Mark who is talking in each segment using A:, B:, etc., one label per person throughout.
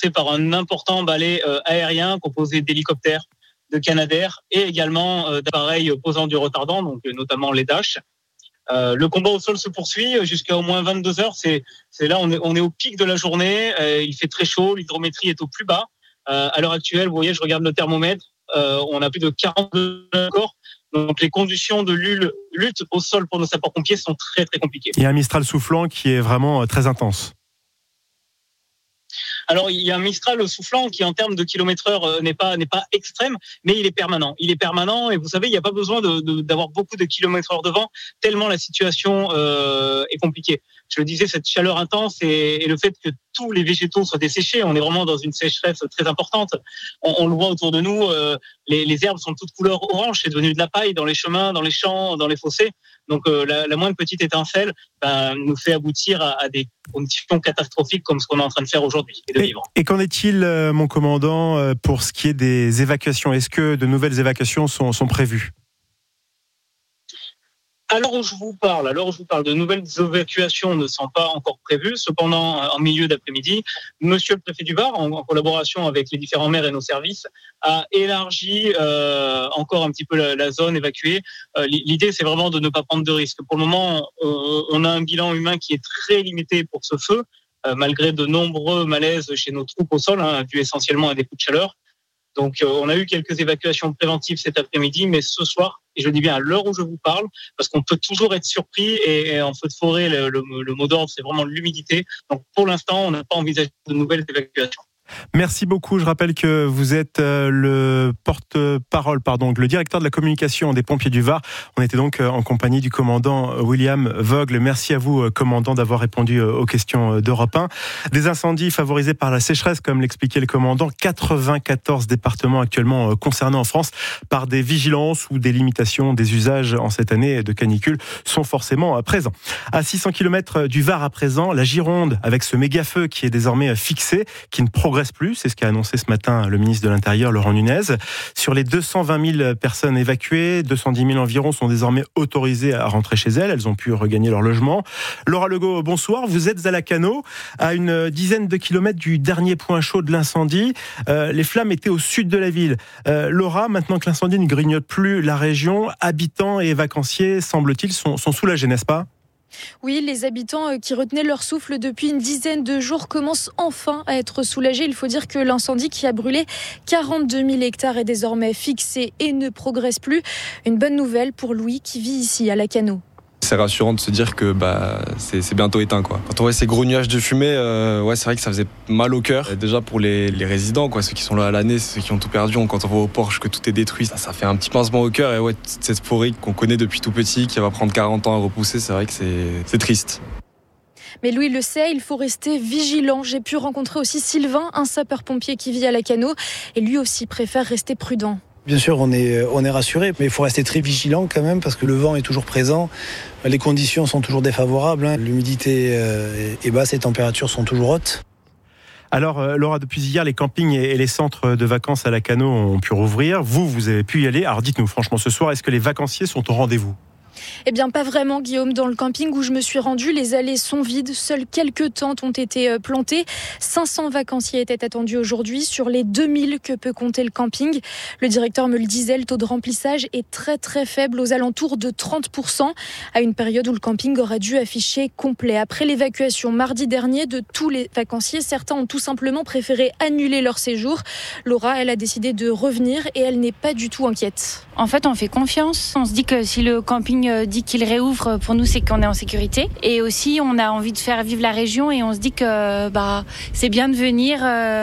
A: renforcé par un important balai aérien composé d'hélicoptères, de Canadair et également d'appareils posant du retardant, donc notamment les Dash. Le combat au sol se poursuit jusqu'à au moins 22 heures. C'est là, on est au pic de la journée. Il fait très chaud, l'hydrométrie est au plus bas. À l'heure actuelle, vous voyez, je regarde le thermomètre, on a plus de 42 encore. Donc les conditions de lutte au sol pour nos sapeurs-pompiers sont très très compliquées.
B: Il y a un Mistral soufflant qui est vraiment très intense.
A: Alors, il y a un Mistral soufflant qui, en termes de kilomètre-heure, n'est pas extrême, mais il est permanent. Il est permanent et vous savez, il n'y a pas besoin d'avoir beaucoup de kilomètres-heure de vent, tellement la situation est compliquée. Je le disais, cette chaleur intense et le fait que tous les végétaux soient desséchés, on est vraiment dans une sécheresse très importante. On le voit autour de nous, les herbes sont de toutes couleurs orange, c'est devenu de la paille dans les chemins, dans les champs, dans les fossés. Donc la moindre petite étincelle nous fait aboutir à des conditions catastrophiques comme ce qu'on est en train de faire aujourd'hui et de vivre.
B: Et qu'en est-il, mon commandant, pour ce qui est des évacuations ? Est-ce que de nouvelles évacuations sont prévues ?
A: À l'heure où je vous parle, de nouvelles évacuations ne sont pas encore prévues. Cependant, en milieu d'après-midi, monsieur le préfet du Var, en collaboration avec les différents maires et nos services, a élargi encore un petit peu la zone évacuée. L'idée, c'est vraiment de ne pas prendre de risques. Pour le moment, on a un bilan humain qui est très limité pour ce feu, malgré de nombreux malaises chez nos troupes au sol, dû essentiellement à des coups de chaleur. Donc, on a eu quelques évacuations préventives cet après-midi, mais ce soir, et je dis bien à l'heure où je vous parle, parce qu'on peut toujours être surpris, et en feu de forêt, le mot d'ordre, c'est vraiment l'humidité. Donc, pour l'instant, on n'a pas envisagé de nouvelles évacuations.
B: Merci beaucoup. Je rappelle que vous êtes le le directeur de la communication des pompiers du Var. On était donc en compagnie du commandant William Vogle. Merci à vous, commandant, d'avoir répondu aux questions d'Europe 1. Des incendies favorisés par la sécheresse, comme l'expliquait le commandant. 94 départements actuellement concernés en France par des vigilances ou des limitations des usages en cette année de canicule sont forcément présents. À 600 km du Var à présent, la Gironde, avec ce méga-feu qui est désormais fixé, qui ne progresse plus, c'est ce qu'a annoncé ce matin le ministre de l'Intérieur, Laurent Nunez. Sur les 220 000 personnes évacuées, 210 000 environ sont désormais autorisées à rentrer chez elles. Elles ont pu regagner leur logement. Laura Legault, bonsoir. Vous êtes à Lacanau, à une dizaine de kilomètres du dernier point chaud de l'incendie. Les flammes étaient au sud de la ville. Laura, maintenant que l'incendie ne grignote plus la région, habitants et vacanciers, semble-t-il, sont soulagés, n'est-ce pas ?
C: Oui, les habitants qui retenaient leur souffle depuis une dizaine de jours commencent enfin à être soulagés. Il faut dire que l'incendie qui a brûlé 42 000 hectares est désormais fixé et ne progresse plus. Une bonne nouvelle pour Louis qui vit ici à Lacanau.
D: C'est rassurant de se dire que c'est bientôt éteint, quoi. Quand on voit ces gros nuages de fumée, c'est vrai que ça faisait mal au cœur. Et déjà pour les résidents, quoi, ceux qui sont là à l'année, ceux qui ont tout perdu, quand on voit au Porsche que tout est détruit, ça fait un petit pincement au cœur. Et cette forêt qu'on connaît depuis tout petit, qui va prendre 40 ans à repousser, c'est vrai que c'est triste.
C: Mais Louis le sait, il faut rester vigilant. J'ai pu rencontrer aussi Sylvain, un sapeur-pompier qui vit à Lacanau, et lui aussi préfère rester prudent.
E: Bien sûr, on est rassuré, mais il faut rester très vigilant quand même parce que le vent est toujours présent, les conditions sont toujours défavorables, l'humidité est basse, les températures sont toujours hautes.
B: Alors, Laura, depuis hier, les campings et les centres de vacances à Lacanau ont pu rouvrir. Vous avez pu y aller. Alors, dites-nous, franchement, ce soir, est-ce que les vacanciers sont au rendez-vous ?
C: Eh bien, pas vraiment, Guillaume. Dans le camping où je me suis rendue, les allées sont vides. Seules quelques tentes ont été plantées. 500 vacanciers étaient attendus aujourd'hui sur les 2000 que peut compter le camping. Le directeur me le disait, le taux de remplissage est très très faible, aux alentours de 30%, à une période où le camping aurait dû afficher complet. Après l'évacuation mardi dernier de tous les vacanciers, certains ont tout simplement préféré annuler leur séjour. Laura, elle a décidé de revenir et elle n'est pas du tout inquiète.
F: En fait, on fait confiance. On se dit que si le camping dit qu'il réouvre, pour nous, c'est qu'on est en sécurité. Et aussi, on a envie de faire vivre la région et on se dit que c'est bien de venir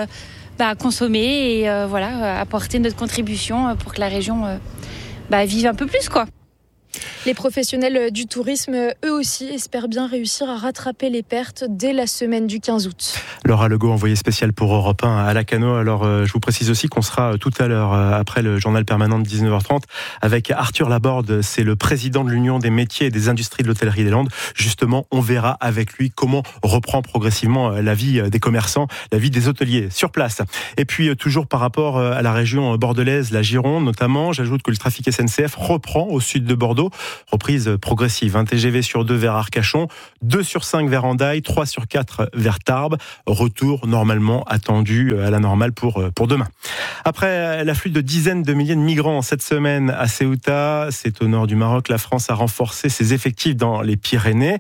F: consommer et apporter notre contribution pour que la région vive un peu plus, quoi.
C: Les professionnels du tourisme, eux aussi, espèrent bien réussir à rattraper les pertes dès la semaine du 15 août.
B: Laura Legault, envoyée spéciale pour Europe 1 à Lacanau. Alors, je vous précise aussi qu'on sera tout à l'heure, après le journal permanent de 19h30, avec Arthur Laborde. C'est le président de l'Union des métiers et des industries de l'hôtellerie des Landes. Justement, on verra avec lui comment reprend progressivement la vie des commerçants, la vie des hôteliers sur place. Et puis, toujours par rapport à la région bordelaise, la Gironde notamment, j'ajoute que le trafic SNCF reprend au sud de Bordeaux. reprise progressive. Un TGV sur 2 vers Arcachon, 2 sur 5 vers Hendaye, 3 sur 4 vers Tarbes. Retour normalement attendu à la normale pour demain. Après l'afflux de dizaines de milliers de migrants cette semaine à Ceuta, c'est au nord du Maroc, la France a renforcé ses effectifs dans les Pyrénées.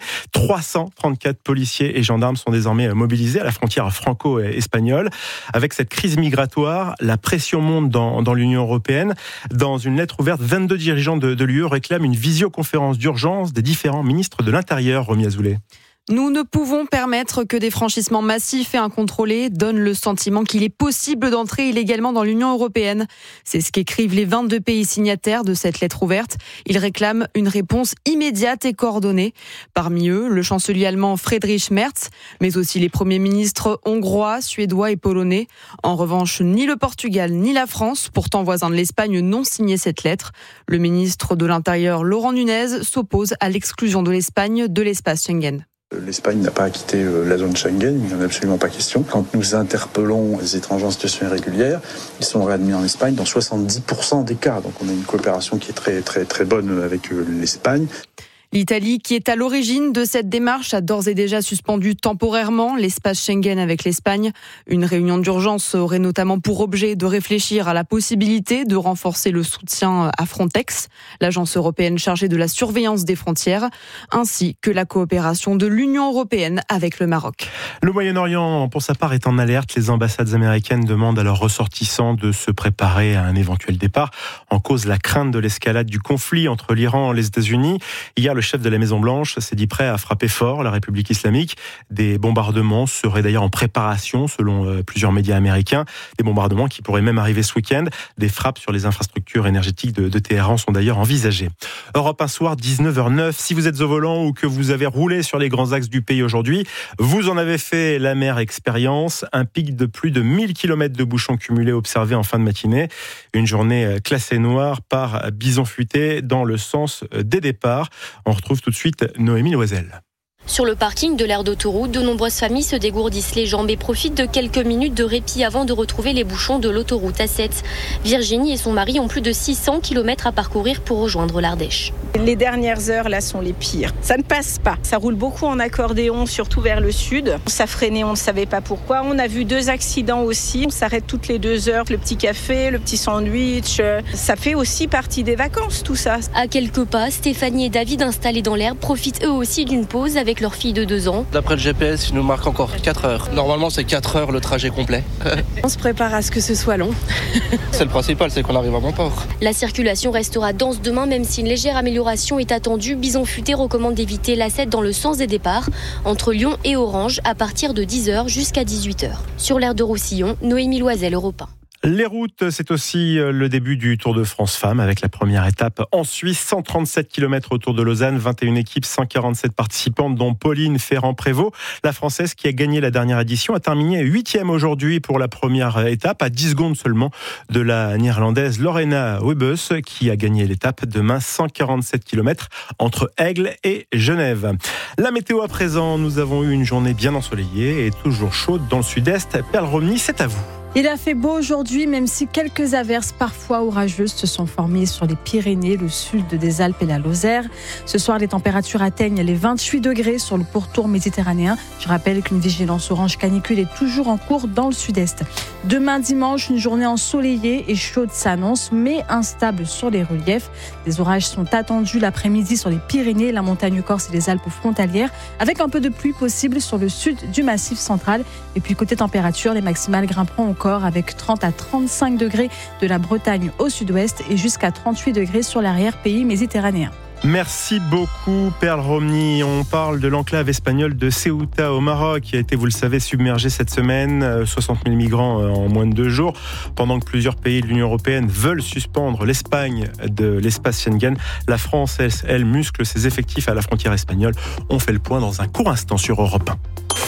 B: 334 policiers et gendarmes sont désormais mobilisés à la frontière franco-espagnole. Avec cette crise migratoire, la pression monte dans l'Union européenne. Dans une lettre ouverte, 22 dirigeants de l'UE réclament une visioconférence d'urgence des différents ministres de l'Intérieur, Romy Azoulay.
G: Nous ne pouvons permettre que des franchissements massifs et incontrôlés donnent le sentiment qu'il est possible d'entrer illégalement dans l'Union européenne. C'est ce qu'écrivent les 22 pays signataires de cette lettre ouverte. Ils réclament une réponse immédiate et coordonnée. Parmi eux, le chancelier allemand Friedrich Merz, mais aussi les premiers ministres hongrois, suédois et polonais. En revanche, ni le Portugal ni la France, pourtant voisins de l'Espagne, n'ont signé cette lettre. Le ministre de l'Intérieur, Laurent Nunez, s'oppose à l'exclusion de l'Espagne de l'espace Schengen.
H: L'Espagne n'a pas quitté la zone Schengen, il n'y en a absolument pas question. Quand nous interpellons les étrangers en situation irrégulière, ils sont réadmis en Espagne dans 70% des cas. Donc on a une coopération qui est très très très bonne avec l'Espagne.
G: L'Italie, qui est à l'origine de cette démarche, a d'ores et déjà suspendu temporairement l'espace Schengen avec l'Espagne. Une réunion d'urgence aurait notamment pour objet de réfléchir à la possibilité de renforcer le soutien à Frontex, l'agence européenne chargée de la surveillance des frontières, ainsi que la coopération de l'Union européenne avec le Maroc.
B: Le Moyen-Orient, pour sa part, est en alerte. Les ambassades américaines demandent à leurs ressortissants de se préparer à un éventuel départ. En cause, la crainte de l'escalade du conflit entre l'Iran et les États-Unis. Hier, le chef de la Maison-Blanche s'est dit prêt à frapper fort la République islamique. Des bombardements seraient d'ailleurs en préparation selon plusieurs médias américains. Des bombardements qui pourraient même arriver ce week-end. Des frappes sur les infrastructures énergétiques de Téhéran sont d'ailleurs envisagées. Europe 1 soir, 19h09. Si vous êtes au volant ou que vous avez roulé sur les grands axes du pays aujourd'hui, vous en avez fait l'amère expérience. Un pic de plus de 1000 km de bouchons cumulés observé en fin de matinée. Une journée classée noire par bison futé dans le sens des départs. On retrouve tout de suite Noémie Loisel.
I: Sur le parking de l'aire d'autoroute, de nombreuses familles se dégourdissent les jambes et profitent de quelques minutes de répit avant de retrouver les bouchons de l'autoroute A7. Virginie et son mari ont plus de 600 km à parcourir pour rejoindre l'Ardèche.
J: Les dernières heures, là, sont les pires. Ça ne passe pas. Ça roule beaucoup en accordéon, surtout vers le sud. Ça freinait, on ne savait pas pourquoi. On a vu 2 accidents aussi. On s'arrête toutes les 2 heures. Le petit café, le petit sandwich. Ça fait aussi partie des vacances, tout ça.
I: À quelques pas, Stéphanie et David, installés dans l'herbe, profitent eux aussi d'une pause avec leur fille de 2 ans.
K: D'après le GPS, il nous marque encore 4 heures. Normalement, c'est 4 heures le trajet complet.
L: On se prépare à ce que ce soit long.
K: C'est le principal, c'est qu'on arrive à bon port.
I: La circulation restera dense demain, même si une légère amélioration est attendue. Bison Futé recommande d'éviter l'A7 dans le sens des départs, entre Lyon et Orange, à partir de 10h jusqu'à 18h. Sur l'aire de Roussillon, Noémie Loisel, Europe 1.
B: Les routes, c'est aussi le début du Tour de France Femmes avec la première étape en Suisse. 137 km autour de Lausanne, 21 équipes, 147 participantes dont Pauline Ferrand-Prévot. La Française qui a gagné la dernière édition a terminé 8e aujourd'hui pour la première étape, à 10 secondes seulement de la Néerlandaise Lorena Wiebes qui a gagné l'étape demain, 147 km entre Aigle et Genève. La météo à présent, nous avons eu une journée bien ensoleillée et toujours chaude dans le sud-est. Perle Romny, c'est à vous.
M: Il a fait beau aujourd'hui, même si quelques averses parfois orageuses se sont formées sur les Pyrénées, le sud des Alpes et la Lozère. Ce soir, les températures atteignent les 28 degrés sur le pourtour méditerranéen. Je rappelle qu'une vigilance orange canicule est toujours en cours dans le sud-est. Demain dimanche, une journée ensoleillée et chaude s'annonce, mais instable sur les reliefs. Des orages sont attendus l'après-midi sur les Pyrénées, la montagne corse et les Alpes frontalières, avec un peu de pluie possible sur le sud du Massif central. Et puis côté température, les maximales grimperont encore avec 30 à 35 degrés de la Bretagne au sud-ouest et jusqu'à 38 degrés sur l'arrière-pays méditerranéen.
B: Merci beaucoup Perle Romny. On parle de l'enclave espagnole de Ceuta au Maroc qui a été, vous le savez, submergée cette semaine. 60 000 migrants en moins de 2 jours. Pendant que plusieurs pays de l'Union européenne veulent suspendre l'Espagne de l'espace Schengen, la France, elle muscle ses effectifs à la frontière espagnole. On fait le point dans un court instant sur Europe 1.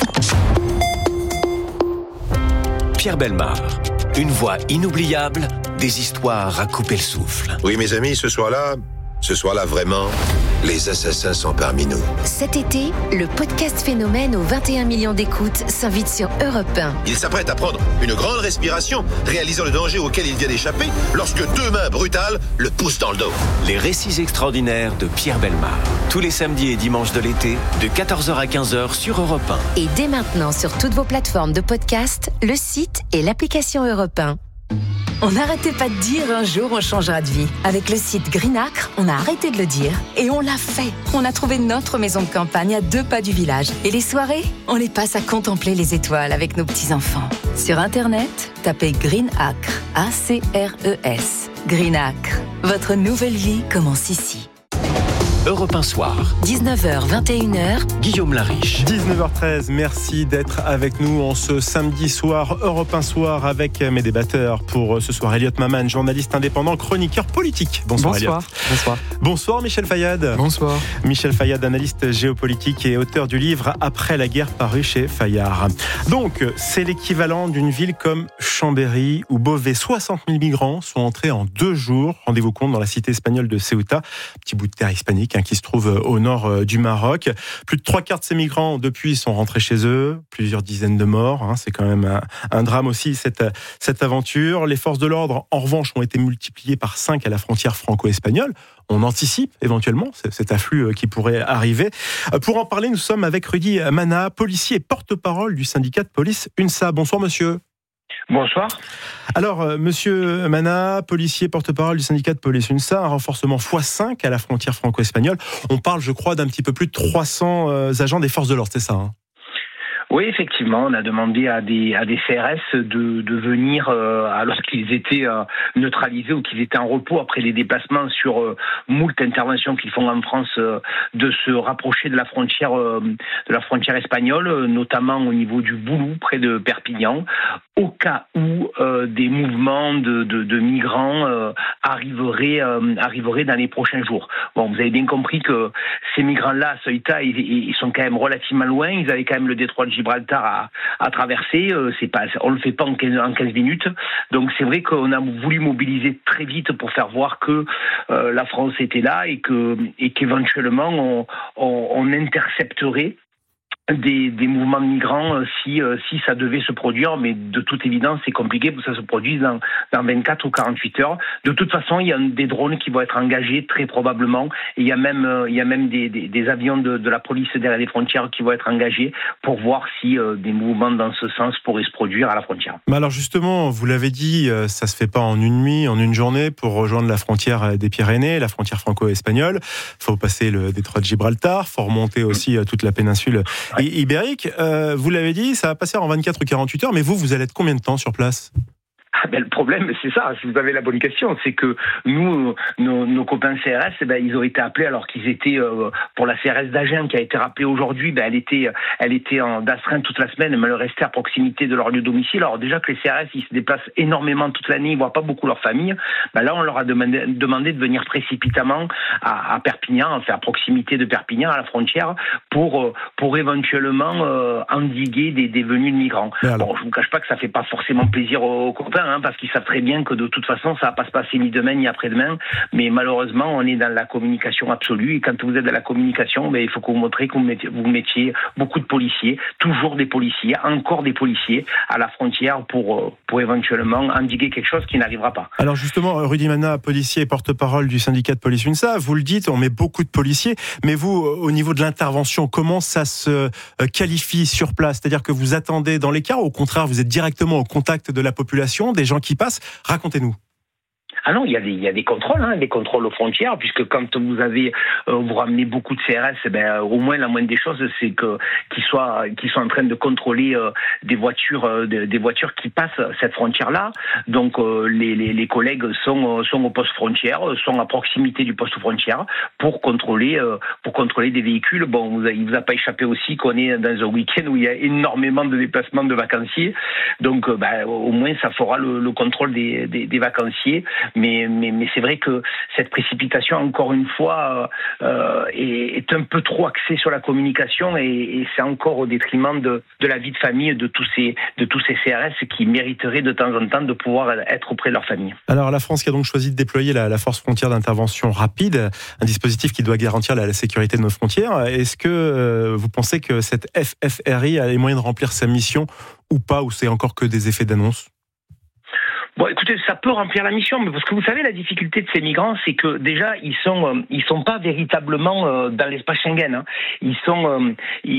N: Pierre Bellemare, une voix inoubliable, des histoires à couper le souffle.
O: Oui mes amis, ce soir-là vraiment, Les assassins sont parmi nous.
P: Cet été, le podcast Phénomène aux 21 millions d'écoutes s'invite sur Europe 1.
O: Il s'apprête à prendre une grande respiration, réalisant le danger auquel il vient d'échapper, lorsque deux mains brutales le poussent dans le dos.
N: Les récits extraordinaires de Pierre Bellemare. Tous les samedis et dimanches de l'été, de 14h à 15h sur Europe 1.
P: Et dès maintenant sur toutes vos plateformes de podcast, le site et l'application Europe 1. On n'arrêtait pas de dire un jour on changera de vie. Avec le site Greenacre, on a arrêté de le dire et on l'a fait. On a trouvé notre maison de campagne à 2 pas du village. Et les soirées, on les passe à contempler les étoiles avec nos petits-enfants. Sur Internet, tapez Greenacre, A-C-R-E-S. Greenacre, votre nouvelle vie commence ici.
N: Europe 1 Soir.
P: 19h, 21h.
N: Guillaume Lariche.
B: 19h13, merci d'être avec nous en ce samedi soir, Europe 1 Soir, avec mes débatteurs pour ce soir. Elliot Maman, journaliste indépendant, chroniqueur politique. Bonsoir Elliot.
Q: Bonsoir.
B: Bonsoir Michel Fayad.
Q: Bonsoir.
B: Michel Fayad, analyste géopolitique et auteur du livre Après la guerre, paru chez Fayard. Donc, c'est l'équivalent d'une ville comme Chambéry ou Beauvais. 60 000 migrants sont entrés en 2 jours. Rendez-vous compte, dans la cité espagnole de Ceuta, petit bout de terre hispanique qui se trouve au nord du Maroc. Plus de 3/4 de ces migrants, depuis, sont rentrés chez eux. Plusieurs dizaines de morts. C'est quand même un drame aussi, cette aventure. Les forces de l'ordre, en revanche, ont été multipliées par 5 à la frontière franco-espagnole. On anticipe éventuellement cet afflux qui pourrait arriver. Pour en parler, nous sommes avec Rudy Mana, policier et porte-parole du syndicat de police UNSA. Bonsoir, monsieur.
R: Bonsoir.
B: Alors, monsieur Mana, policier, porte-parole du syndicat de police UNSA, un renforcement x5 à la frontière franco-espagnole. On parle, je crois, d'un petit peu plus de 300 agents des forces de l'ordre, c'est ça, hein ?
R: Oui, effectivement, on a demandé à des CRS de venir alors qu'ils étaient neutralisés ou qu'ils étaient en repos après les déplacements sur moult interventions qu'ils font en France, de se rapprocher de la frontière espagnole, notamment au niveau du Boulou, près de Perpignan, au cas où des mouvements de migrants arriveraient dans les prochains jours. Bon, vous avez bien compris que ces migrants-là, à Ceuta, ils sont quand même relativement loin. Ils avaient quand même le détroit de Gibraltar à traverser. On le fait pas en 15 minutes. Donc c'est vrai qu'on a voulu mobiliser très vite pour faire voir que la France était là et qu'éventuellement on intercepterait des mouvements de migrants si ça devait se produire, mais de toute évidence c'est compliqué pour que ça se produise dans 24 ou 48 heures. De toute façon, il y a des drones qui vont être engagés très probablement, et il y a même des avions de la police derrière les frontières qui vont être engagés pour voir si des mouvements dans ce sens pourraient se produire à la frontière.
B: Mais alors justement, vous l'avez dit, ça se fait pas en une nuit, en une journée pour rejoindre la frontière des Pyrénées, la frontière franco-espagnole. Faut passer le détroit de Gibraltar, faut remonter aussi toute la péninsule ibérique. Vous l'avez dit, ça va passer en 24 ou 48 heures, mais vous allez être combien de temps sur place ?
R: Le problème, c'est ça, si vous avez la bonne question, c'est que nous, nos copains CRS, ils ont été appelés alors qu'ils étaient, pour la CRS d'Agen qui a été rappelée aujourd'hui, elle était d'astreinte toute la semaine, mais elle restait à proximité de leur lieu de domicile. Alors déjà que les CRS, ils se déplacent énormément toute l'année, ils voient pas beaucoup leur famille, là on leur a demandé de venir précipitamment à Perpignan, enfin à proximité de Perpignan, à la frontière, pour éventuellement endiguer des venues de migrants. Bon, je vous cache pas que ça fait pas forcément plaisir aux copains, parce qu'ils savent très bien que de toute façon ça va pas se passer ni demain ni après-demain, mais malheureusement on est dans la communication absolue, et quand vous êtes dans la communication, il faut que vous montrez que vous mettiez beaucoup de policiers, toujours des policiers, encore des policiers à la frontière pour éventuellement endiguer quelque chose qui n'arrivera pas.
B: Alors justement, Rudy Mana, policier et porte-parole du syndicat de police UNSA, vous le dites, on met beaucoup de policiers, mais vous, au niveau de l'intervention, comment ça se qualifie sur place ? C'est-à-dire que vous attendez dans les cars, ou au contraire vous êtes directement au contact de la population, des gens qui passent. Racontez-nous.
R: Ah non, il y a des contrôles, des contrôles aux frontières, puisque quand vous ramenez beaucoup de CRS, au moins la moindre des choses, c'est qu'ils soient en train de contrôler des voitures qui passent cette frontière-là. Donc les collègues sont au poste frontière, sont à proximité du poste frontière pour contrôler des véhicules. Bon, il vous a pas échappé aussi qu'on est dans un week-end où il y a énormément de déplacements de vacanciers. Donc au moins ça fera le contrôle des vacanciers. Mais c'est vrai que cette précipitation, encore une fois, est un peu trop axée sur la communication et c'est encore au détriment de la vie de famille de tous ces CRS qui mériteraient de temps en temps de pouvoir être auprès de leur famille.
B: Alors la France qui a donc choisi de déployer la force frontière d'intervention rapide, un dispositif qui doit garantir la sécurité de nos frontières. Est-ce que vous pensez que cette FFRI a les moyens de remplir sa mission ou pas, ou c'est encore que des effets d'annonce ?
R: Bon, écoutez, ça peut remplir la mission, mais parce que vous savez, la difficulté de ces migrants, c'est que déjà, ils sont pas véritablement dans l'espace Schengen. Hein. Ils sont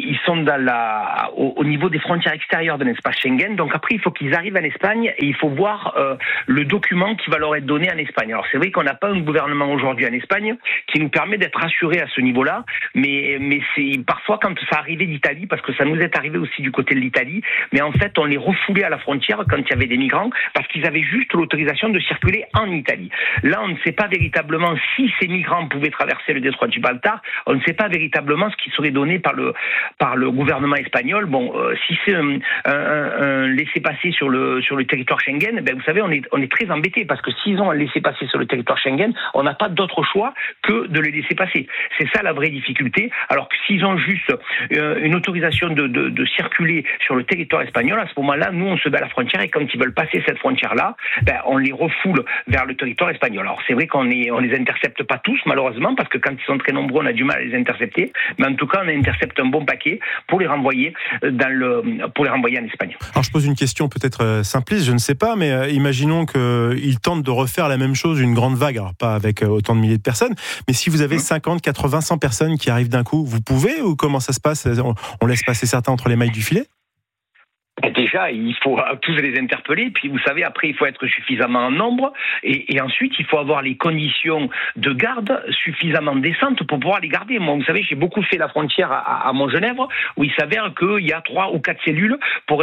R: au niveau des frontières extérieures de l'espace Schengen. Donc après, il faut qu'ils arrivent en Espagne et il faut voir le document qui va leur être donné en Espagne. Alors c'est vrai qu'on n'a pas un gouvernement aujourd'hui en Espagne qui nous permet d'être rassurés à ce niveau-là, mais c'est parfois quand ça arrivait d'Italie, parce que ça nous est arrivé aussi du côté de l'Italie, mais en fait, on les refoulait à la frontière quand il y avait des migrants, parce qu'ils avaient juste l'autorisation de circuler en Italie. Là, on ne sait pas véritablement si ces migrants pouvaient traverser le détroit de Gibraltar. On ne sait pas véritablement ce qui serait donné par le gouvernement espagnol. Bon, si c'est un laissez-passer sur le territoire Schengen, ben vous savez, on est très embêtés parce que s'ils ont un laissez-passer sur le territoire Schengen, on n'a pas d'autre choix que de les laisser passer. C'est ça la vraie difficulté. Alors que s'ils ont juste une autorisation de circuler sur le territoire espagnol, à ce moment-là, nous, on se met à la frontière et quand ils veulent passer cette frontière-là, on les refoule vers le territoire espagnol. Alors c'est vrai qu'on les intercepte pas tous malheureusement parce que quand ils sont très nombreux on a du mal à les intercepter, mais en tout cas on intercepte un bon paquet pour les renvoyer en Espagne.
B: Alors je pose une question peut-être simpliste, je ne sais pas, mais imaginons qu'ils tentent de refaire la même chose, une grande vague, alors pas avec autant de milliers de personnes, mais si vous avez 50, 80, 100 personnes qui arrivent d'un coup, vous pouvez ou comment ça se passe ? On laisse passer certains entre les mailles du filet ?
R: Déjà, il faut tous les interpeller, puis vous savez, après, il faut être suffisamment en nombre, et ensuite, il faut avoir les conditions de garde suffisamment décentes pour pouvoir les garder. Moi, vous savez, j'ai beaucoup fait la frontière à Montgenèvre, où il s'avère qu'il y a 3 ou 4 cellules pour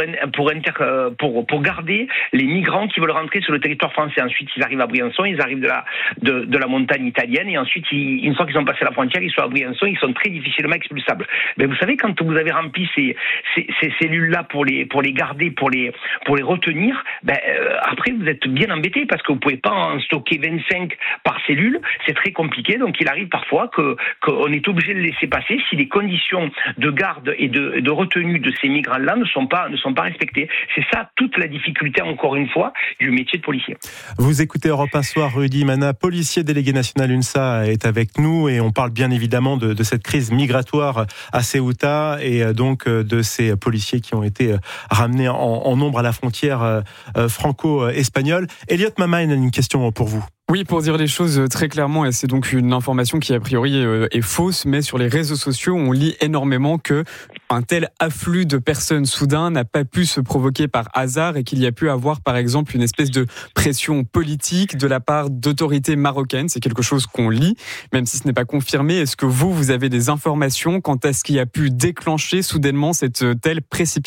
R: garder les migrants qui veulent rentrer sur le territoire français. Ensuite, ils arrivent à Briançon, ils arrivent de la montagne italienne, et ensuite, une fois qu'ils ont passé la frontière, ils sont à Briançon, ils sont très difficilement expulsables. Mais vous savez, quand vous avez rempli ces cellules-là pour les garder, pour les retenir, après vous êtes bien embêté parce que vous pouvez pas en stocker 25 par cellule, c'est très compliqué, donc il arrive parfois qu'on est obligé de laisser passer si les conditions de garde et de retenue de ces migrants-là ne sont pas respectées. C'est ça toute la difficulté, encore une fois, du métier de policier.
B: Vous écoutez Europe 1 Soir, Rudy Mana, policier délégué national UNSA, est avec nous et on parle bien évidemment de cette crise migratoire à Ceuta et donc de ces policiers qui ont été ramenés en nombre à la frontière franco-espagnole. Elliot Mamain a une question pour vous.
Q: Oui, pour dire les choses très clairement, et c'est donc une information qui a priori est fausse, mais sur les réseaux sociaux, on lit énormément que un tel afflux de personnes soudain n'a pas pu se provoquer par hasard et qu'il y a pu avoir par exemple une espèce de pression politique de la part d'autorités marocaines. C'est quelque chose qu'on lit, même si ce n'est pas confirmé. Est-ce que vous avez des informations quant à ce qui a pu déclencher soudainement cette telle précipitation ?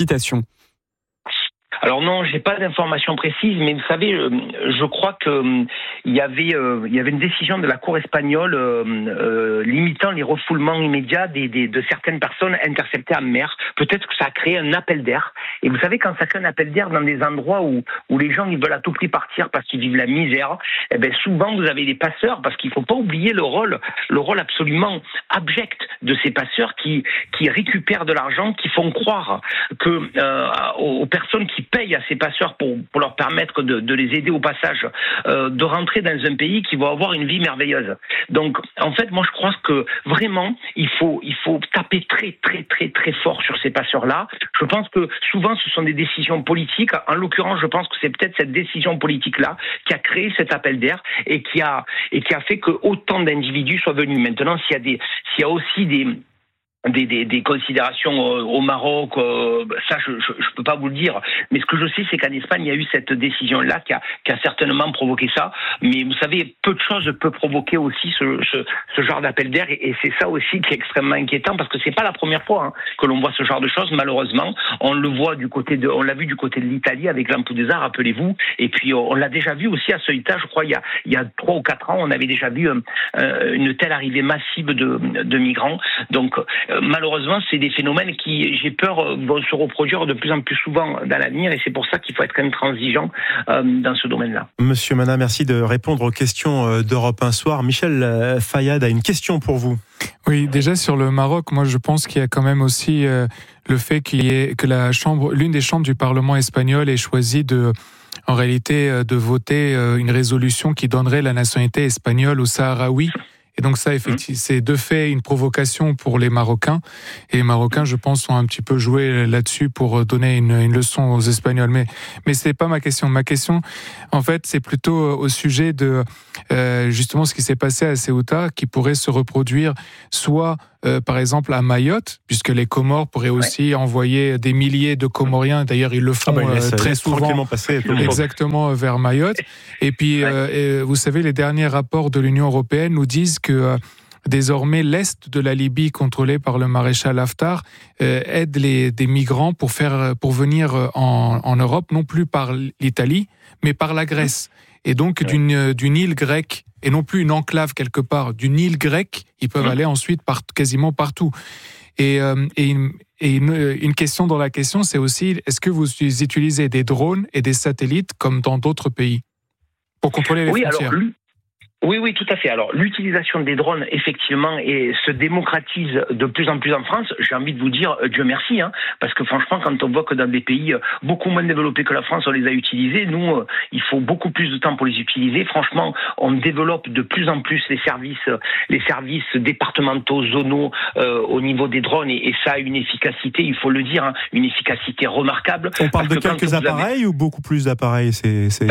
R: Alors non, j'ai pas d'informations précises, mais vous savez, je crois que il y avait une décision de la Cour espagnole limitant les refoulements immédiats de certaines personnes interceptées en mer. Peut-être que ça a créé un appel d'air. Et vous savez, quand ça crée un appel d'air dans des endroits où les gens ils veulent à tout prix partir parce qu'ils vivent la misère, souvent vous avez des passeurs, parce qu'il faut pas oublier le rôle absolument abject de ces passeurs qui récupèrent de l'argent, qui font croire que aux personnes qui payent à ces passeurs pour leur permettre de les aider au passage, de rentrer dans un pays qui va avoir une vie merveilleuse. Donc, en fait, moi, je crois que vraiment, il faut taper très, très, très, très fort sur ces passeurs-là. Je pense que souvent, ce sont des décisions politiques. En l'occurrence, je pense que c'est peut-être cette décision politique-là qui a créé cet appel d'air et qui a fait que autant d'individus soient venus. Maintenant, s'il y a aussi des considérations au Maroc, ça je peux pas vous le dire, mais ce que je sais c'est qu'en Espagne il y a eu cette décision là qui a certainement provoqué ça, mais vous savez peu de choses peuvent provoquer aussi ce genre d'appel d'air et c'est ça aussi qui est extrêmement inquiétant parce que c'est pas la première fois que l'on voit ce genre de choses malheureusement. On le voit on l'a vu du côté de l'Italie avec Lampedusa, rappelez-vous, et puis on l'a déjà vu aussi à Ceuta, je crois il y a 3 ou 4 ans on avait déjà vu une telle arrivée massive de migrants. Donc malheureusement, c'est des phénomènes qui, j'ai peur, vont se reproduire de plus en plus souvent dans l'avenir, et c'est pour ça qu'il faut être quand même transigeant dans ce domaine-là.
B: Monsieur Mana, merci de répondre aux questions d'Europe 1 Soir. Michel Fayad a une question pour vous.
S: Oui, déjà sur le Maroc, moi je pense qu'il y a quand même aussi le fait que l'une des chambres du Parlement espagnol ait choisi en réalité de voter une résolution qui donnerait la nationalité espagnole aux Sahraouis. Et donc ça, effectivement, c'est de fait une provocation pour les Marocains. Et les Marocains, je pense, ont un petit peu joué là-dessus pour donner une leçon aux Espagnols. Mais c'est pas ma question. Ma question, en fait, c'est plutôt au sujet de justement ce qui s'est passé à Ceuta, qui pourrait se reproduire soit par exemple à Mayotte, puisque les Comores pourraient aussi envoyer des milliers de Comoriens. D'ailleurs, ils le font très souvent, exactement vers Mayotte. Et puis, vous savez, les derniers rapports de l'Union européenne nous disent que désormais, l'est de la Libye, contrôlé par le maréchal Haftar, aide des migrants pour venir en Europe, non plus par l'Italie, mais par la Grèce. Et donc, d'une île grecque, et non plus une enclave quelque part, d'une île grecque, ils peuvent aller ensuite quasiment partout. Et une question dans la question, c'est aussi, est-ce que vous utilisez des drones et des satellites comme dans d'autres pays pour contrôler les frontières?
R: Oui, tout à fait. Alors, l'utilisation des drones, effectivement, se démocratise de plus en plus en France. J'ai envie de vous dire, Dieu merci, parce que franchement, quand on voit que dans des pays beaucoup moins développés que la France, on les a utilisés, nous, il faut beaucoup plus de temps pour les utiliser. Franchement, on développe de plus en plus les services départementaux, zonaux, au niveau des drones, et ça a une efficacité, il faut le dire, une efficacité remarquable.
B: On parle de quelques appareils ou beaucoup plus d'appareils? Ça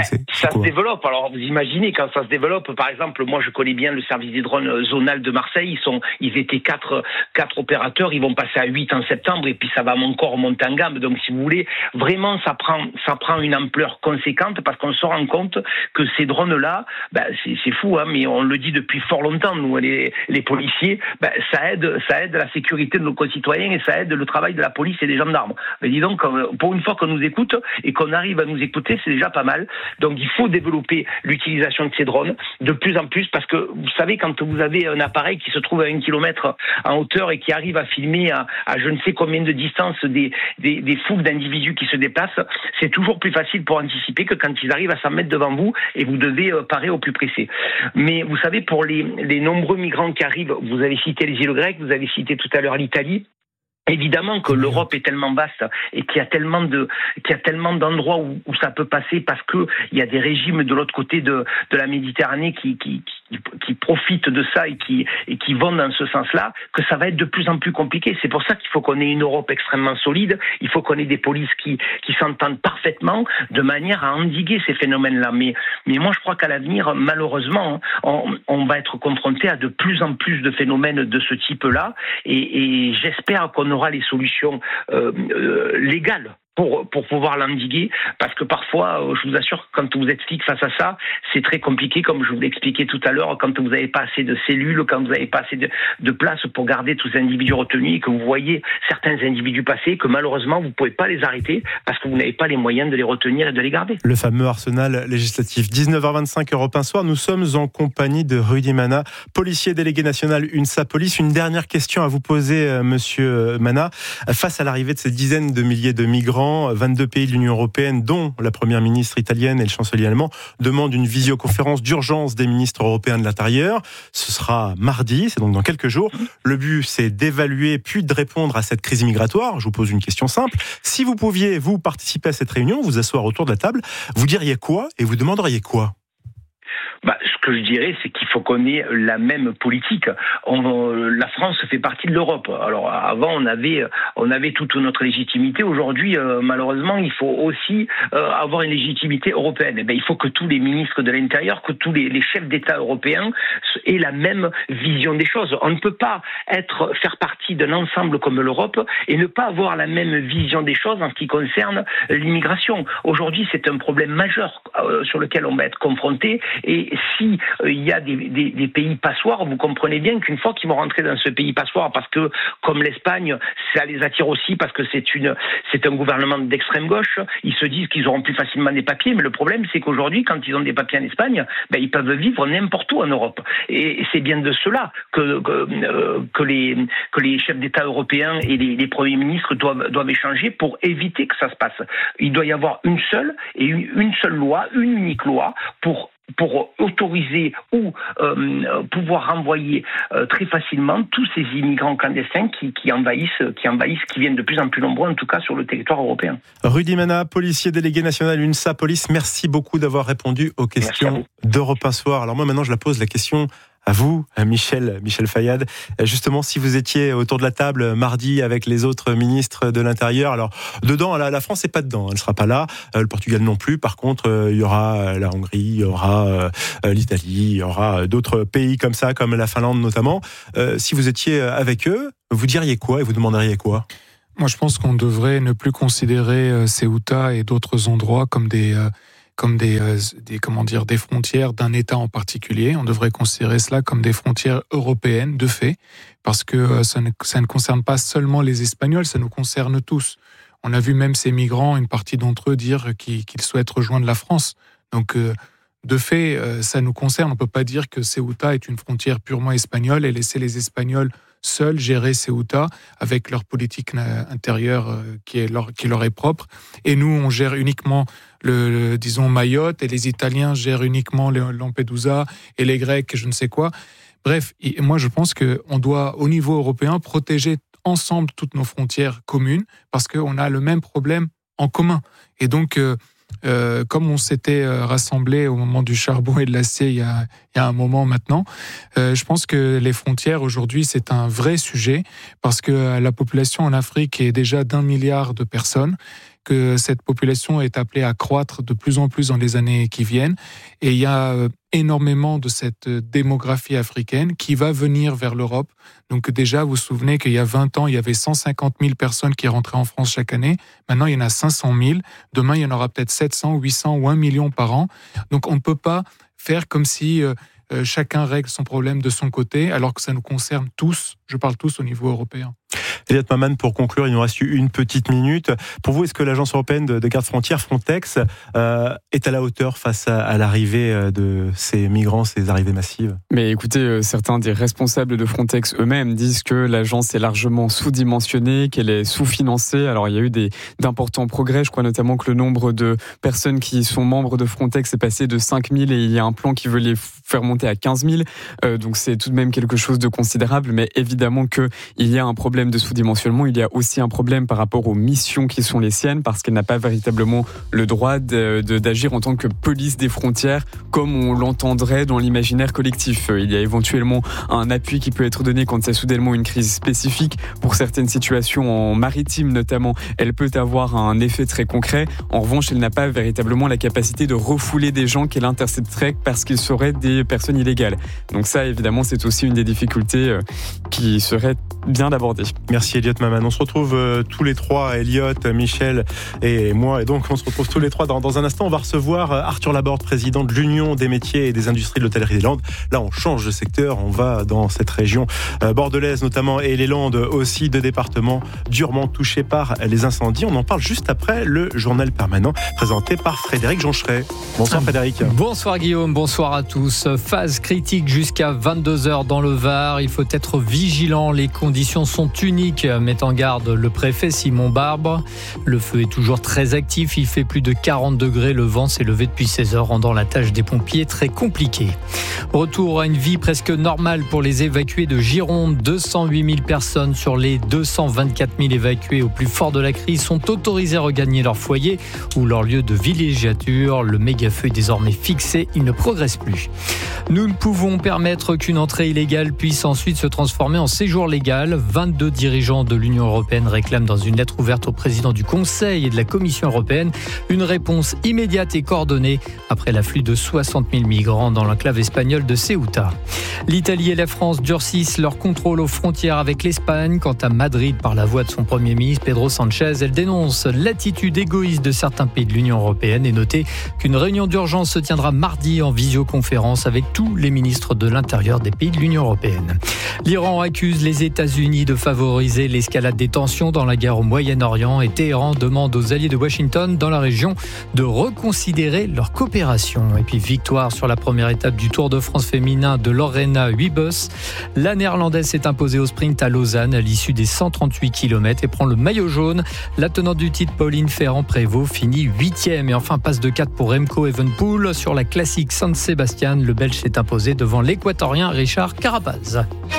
R: se développe. Alors, vous imaginez, quand ça se développe, par exemple, moi je connais bien le service des drones zonal de Marseille, ils étaient 4 opérateurs, ils vont passer à 8 en septembre, et puis ça va encore monter en gamme. Donc si vous voulez, vraiment ça prend une ampleur conséquente, parce qu'on se rend compte que ces drones-là, c'est fou, mais on le dit depuis fort longtemps, nous les policiers, ça aide la sécurité de nos concitoyens, et ça aide le travail de la police et des gendarmes. Mais dis donc, pour une fois qu'on nous écoute et qu'on arrive à nous écouter, c'est déjà pas mal. Donc il faut développer l'utilisation de ces drones de plus en plus, parce que vous savez, quand vous avez un appareil qui se trouve à 1 kilomètre en hauteur et qui arrive à filmer à je ne sais combien de distance des foules d'individus qui se déplacent, c'est toujours plus facile pour anticiper que quand ils arrivent à 100 mètres devant vous et vous devez parer au plus pressé. Mais vous savez, pour les nombreux migrants qui arrivent, vous avez cité les îles grecques, vous avez cité tout à l'heure l'Italie. Évidemment que l'Europe est tellement vaste et qu'il y a tellement d'endroits où ça peut passer, parce que il y a des régimes de l'autre côté de la Méditerranée qui profitent de ça et qui vont dans ce sens-là, que ça va être de plus en plus compliqué. C'est pour ça qu'il faut qu'on ait une Europe extrêmement solide. Il faut qu'on ait des polices qui s'entendent parfaitement, de manière à endiguer ces phénomènes-là. Mais moi, je crois qu'à l'avenir, malheureusement, on va être confronté à de plus en plus de phénomènes de ce type-là, et j'espère qu'on aura les solutions légales pour pouvoir l'endiguer, parce que parfois, je vous assure, quand vous êtes flic face à ça, c'est très compliqué, comme je vous l'expliquais tout à l'heure, quand vous n'avez pas assez de cellules, quand vous n'avez pas assez de place pour garder tous les individus retenus, et que vous voyez certains individus passer, que malheureusement, vous ne pouvez pas les arrêter, parce que vous n'avez pas les moyens de les retenir et de les garder.
B: Le fameux arsenal législatif. 19h25, Europe 1 Soir, nous sommes en compagnie de Rudy Mana, policier délégué national UNSA Police. Une dernière question à vous poser, monsieur Mana. Face à l'arrivée de ces dizaines de milliers de migrants, 22 pays de l'Union européenne, dont la première ministre italienne et le chancelier allemand, demandent une visioconférence d'urgence des ministres européens de l'Intérieur. Ce sera mardi, c'est donc dans quelques jours. Le but, c'est d'évaluer puis de répondre à cette crise migratoire. Je vous pose une question simple. Si vous pouviez, vous, participer à cette réunion, vous asseoir autour de la table, vous diriez quoi et vous demanderiez quoi ?
R: Ce que je dirais, c'est qu'il faut qu'on ait la même politique. La France fait partie de l'Europe. Alors avant, on avait toute notre légitimité. Aujourd'hui, malheureusement, il faut aussi avoir une légitimité européenne. Il faut que tous les ministres de l'Intérieur, que tous les chefs d'État européens aient la même vision des choses. On ne peut pas faire partie d'un ensemble comme l'Europe et ne pas avoir la même vision des choses en ce qui concerne l'immigration. Aujourd'hui, c'est un problème majeur sur lequel on va être confronté, et si il y a des pays passoires, vous comprenez bien qu'une fois qu'ils vont rentrer dans ce pays passoire, parce que comme l'Espagne, ça les attire aussi parce que c'est un gouvernement d'extrême gauche, ils se disent qu'ils auront plus facilement des papiers, mais le problème c'est qu'aujourd'hui, quand ils ont des papiers en Espagne, ils peuvent vivre n'importe où en Europe. Et c'est bien de cela que les chefs d'État européens et les premiers ministres doivent échanger pour éviter que ça se passe. Il doit y avoir une seule loi, une unique loi pour autoriser ou pouvoir renvoyer très facilement tous ces immigrants clandestins qui envahissent, qui viennent de plus en plus nombreux, en tout cas sur le territoire européen.
B: Rudy Mana, policier délégué national UNSA Police, merci beaucoup d'avoir répondu aux questions d'Europe 1 Soir. Alors moi maintenant je la pose la question à vous, à Michel Fayad. Justement, si vous étiez autour de la table mardi avec les autres ministres de l'Intérieur, alors dedans, la France n'est pas dedans, elle ne sera pas là, le Portugal non plus. Par contre, il y aura la Hongrie, il y aura l'Italie, il y aura d'autres pays comme ça, comme la Finlande notamment. Si vous étiez avec eux, vous diriez quoi et vous demanderiez quoi ?
S: Moi, je pense qu'on devrait ne plus considérer Ceuta et d'autres endroits comme des frontières d'un État en particulier. On devrait considérer cela comme des frontières européennes, de fait, parce que ça ne concerne pas seulement les Espagnols, ça nous concerne tous. On a vu même ces migrants, une partie d'entre eux, dire qu'ils souhaitent rejoindre la France. Donc, de fait, ça nous concerne. On ne peut pas dire que Ceuta est une frontière purement espagnole et laisser les Espagnols seuls gérer Ceuta avec leur politique intérieure qui leur est propre. Et nous, on gère uniquement disons Mayotte, et les Italiens gèrent uniquement Lampedusa, et les Grecs, je ne sais quoi. Bref, moi je pense qu'on doit, au niveau européen, protéger ensemble toutes nos frontières communes, parce qu'on a le même problème en commun. Et donc, comme on s'était rassemblés au moment du charbon et de l'acier il y a un moment maintenant, je pense que les frontières aujourd'hui c'est un vrai sujet, parce que la population en Afrique est déjà d'1 milliard de personnes, que cette population est appelée à croître de plus en plus dans les années qui viennent, et il y a énormément de cette démographie africaine qui va venir vers l'Europe. Donc déjà, vous vous souvenez qu'il y a 20 ans, il y avait 150 000 personnes qui rentraient en France chaque année. Maintenant, il y en a 500 000. Demain, il y en aura peut-être 700, 800 ou 1 million par an. Donc on ne peut pas faire comme si chacun règle son problème de son côté, alors que ça nous concerne tous. Je parle tous au niveau européen.
B: Elliot Maman, pour conclure, il nous reste une petite minute. Pour vous, est-ce que l'Agence européenne de garde-frontières, Frontex, est à la hauteur face à l'arrivée de ces migrants, ces arrivées massives ?
Q: Mais écoutez, certains des responsables de Frontex eux-mêmes disent que l'agence est largement sous-dimensionnée, qu'elle est sous-financée. Alors il y a eu d'importants progrès. Je crois notamment que le nombre de personnes qui sont membres de Frontex est passé de 5 000 et il y a un plan qui veut les faire monter à 15 000. Donc c'est tout de même quelque chose de considérable. Mais évidemment qu'il y a un problème de sous-dimensionnement. Il y a aussi un problème par rapport aux missions qui sont les siennes, parce qu'elle n'a pas véritablement le droit d'agir en tant que police des frontières comme on l'entendrait dans l'imaginaire collectif. Il y a éventuellement un appui qui peut être donné quand il y a soudainement une crise spécifique. Pour certaines situations en maritime notamment, elle peut avoir un effet très concret. En revanche, elle n'a pas véritablement la capacité de refouler des gens qu'elle intercepterait parce qu'ils seraient des personnes illégales. Donc ça, évidemment, c'est aussi une des difficultés qui serait bien d'aborder.
B: Merci Elliot Maman. On se retrouve tous les trois, Elliot, Michel et moi. Et donc on se retrouve tous les trois dans un instant. On va recevoir Arthur Laborde, président de l'Union des métiers et des industries de l'hôtellerie des Landes. Là, on change de secteur. On va dans cette région bordelaise notamment, et les Landes aussi, deux départements durement touchés par les incendies. On en parle juste après le journal permanent présenté par Frédéric Joncheret. Bonsoir Frédéric.
T: Bonsoir Guillaume, bonsoir à tous. Phase critique jusqu'à 22h dans le Var. Il faut être vigilant. Les conditions sont uniques, met en garde le préfet Simon Barbre. Le feu est toujours très actif, il fait plus de 40 degrés, le vent s'est levé depuis 16h, rendant la tâche des pompiers très compliquée. Retour à une vie presque normale pour les évacués de Gironde. 208 000 personnes sur les 224 000 évacués au plus fort de la crise sont autorisées à regagner leur foyer ou leur lieu de villégiature. Le méga-feu est désormais fixé, il ne progresse plus. Nous ne pouvons permettre qu'une entrée illégale puisse ensuite se transformer en séjour légal. 22 2 dirigeants de l'Union européenne réclament dans une lettre ouverte au président du Conseil et de la Commission européenne une réponse immédiate et coordonnée après l'afflux de 60 000 migrants dans l'enclave espagnole de Ceuta. L'Italie et la France durcissent leur contrôle aux frontières avec l'Espagne. Quant à Madrid, par la voix de son Premier ministre Pedro Sánchez, elle dénonce l'attitude égoïste de certains pays de l'Union européenne et notez qu'une réunion d'urgence se tiendra mardi en visioconférence avec tous les ministres de l'Intérieur des pays de l'Union européenne. L'Iran accuse les États-Unis de favoriser l'escalade des tensions dans la guerre au Moyen-Orient et Téhéran demande aux alliés de Washington dans la région de reconsidérer leur coopération. Et puis victoire sur la première étape du Tour de France féminin de Lorena Wiebes. La Néerlandaise s'est imposée au sprint à Lausanne à l'issue des 138 km et prend le maillot jaune. La tenante du titre, Pauline Ferrand-Prévot, finit 8e. Et enfin, passe de 4 pour Remco Evenepoel. Sur la classique San Sebastian, le Belge s'est imposé devant l'Équatorien Richard Carapaz.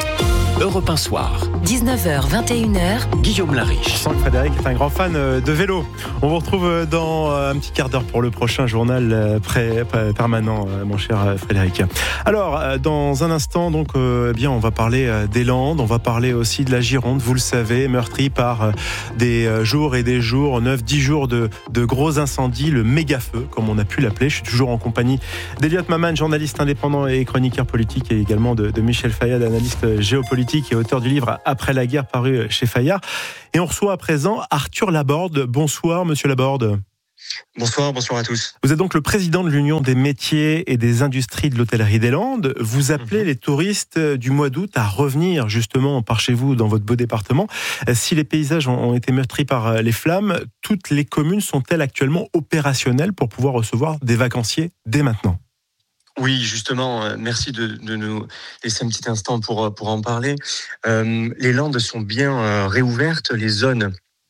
N: Europe 1 Soir.
P: 19h, 21h.
N: Guillaume Lariche.
B: Je sens que Frédéric est un grand fan de vélo. On vous retrouve dans un petit quart d'heure pour le prochain journal permanent, mon cher Frédéric. Alors, dans un instant, donc, on va parler des Landes, on va parler aussi de la Gironde, vous le savez, meurtrie par des jours et des jours, 9-10 jours de gros incendies, le méga-feu, comme on a pu l'appeler. Je suis toujours en compagnie d'Eliott Maman, journaliste indépendant et chroniqueur politique, et également de Michel Fayad, analyste géopolitique et auteur du livre Après la guerre, paru chez Fayard. Et on reçoit à présent Arthur Laborde. Bonsoir, monsieur Laborde.
U: Bonsoir à tous.
B: Vous êtes donc le président de l'Union des métiers et des industries de l'hôtellerie des Landes. Vous appelez les touristes du mois d'août à revenir justement par chez vous dans votre beau département. Si les paysages ont été meurtris par les flammes, toutes les communes sont-elles actuellement opérationnelles pour pouvoir recevoir des vacanciers dès maintenant ?
U: Oui, justement, merci de nous laisser un petit instant pour en parler. Les Landes sont bien réouvertes. Les zones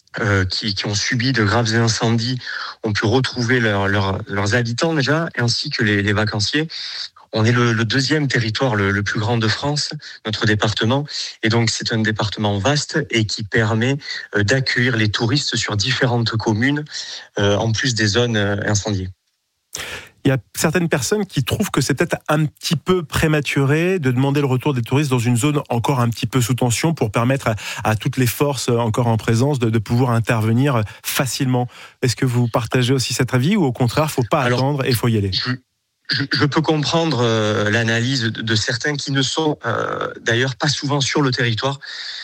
U: qui ont subi de graves incendies ont pu retrouver leurs habitants déjà, ainsi que les vacanciers. On est le deuxième territoire le plus grand de France, notre département, et donc c'est un département vaste et qui permet d'accueillir les touristes sur différentes communes, en plus des zones incendiées.
B: Il y a certaines personnes qui trouvent que c'est peut-être un petit peu prématuré de demander le retour des touristes dans une zone encore un petit peu sous tension pour permettre à toutes les forces encore en présence de pouvoir intervenir facilement. Est-ce que vous partagez aussi cet avis ou au contraire, il ne faut pas attendre et il faut y aller ?
U: Je peux comprendre l'analyse de certains qui ne sont d'ailleurs pas souvent sur le territoire.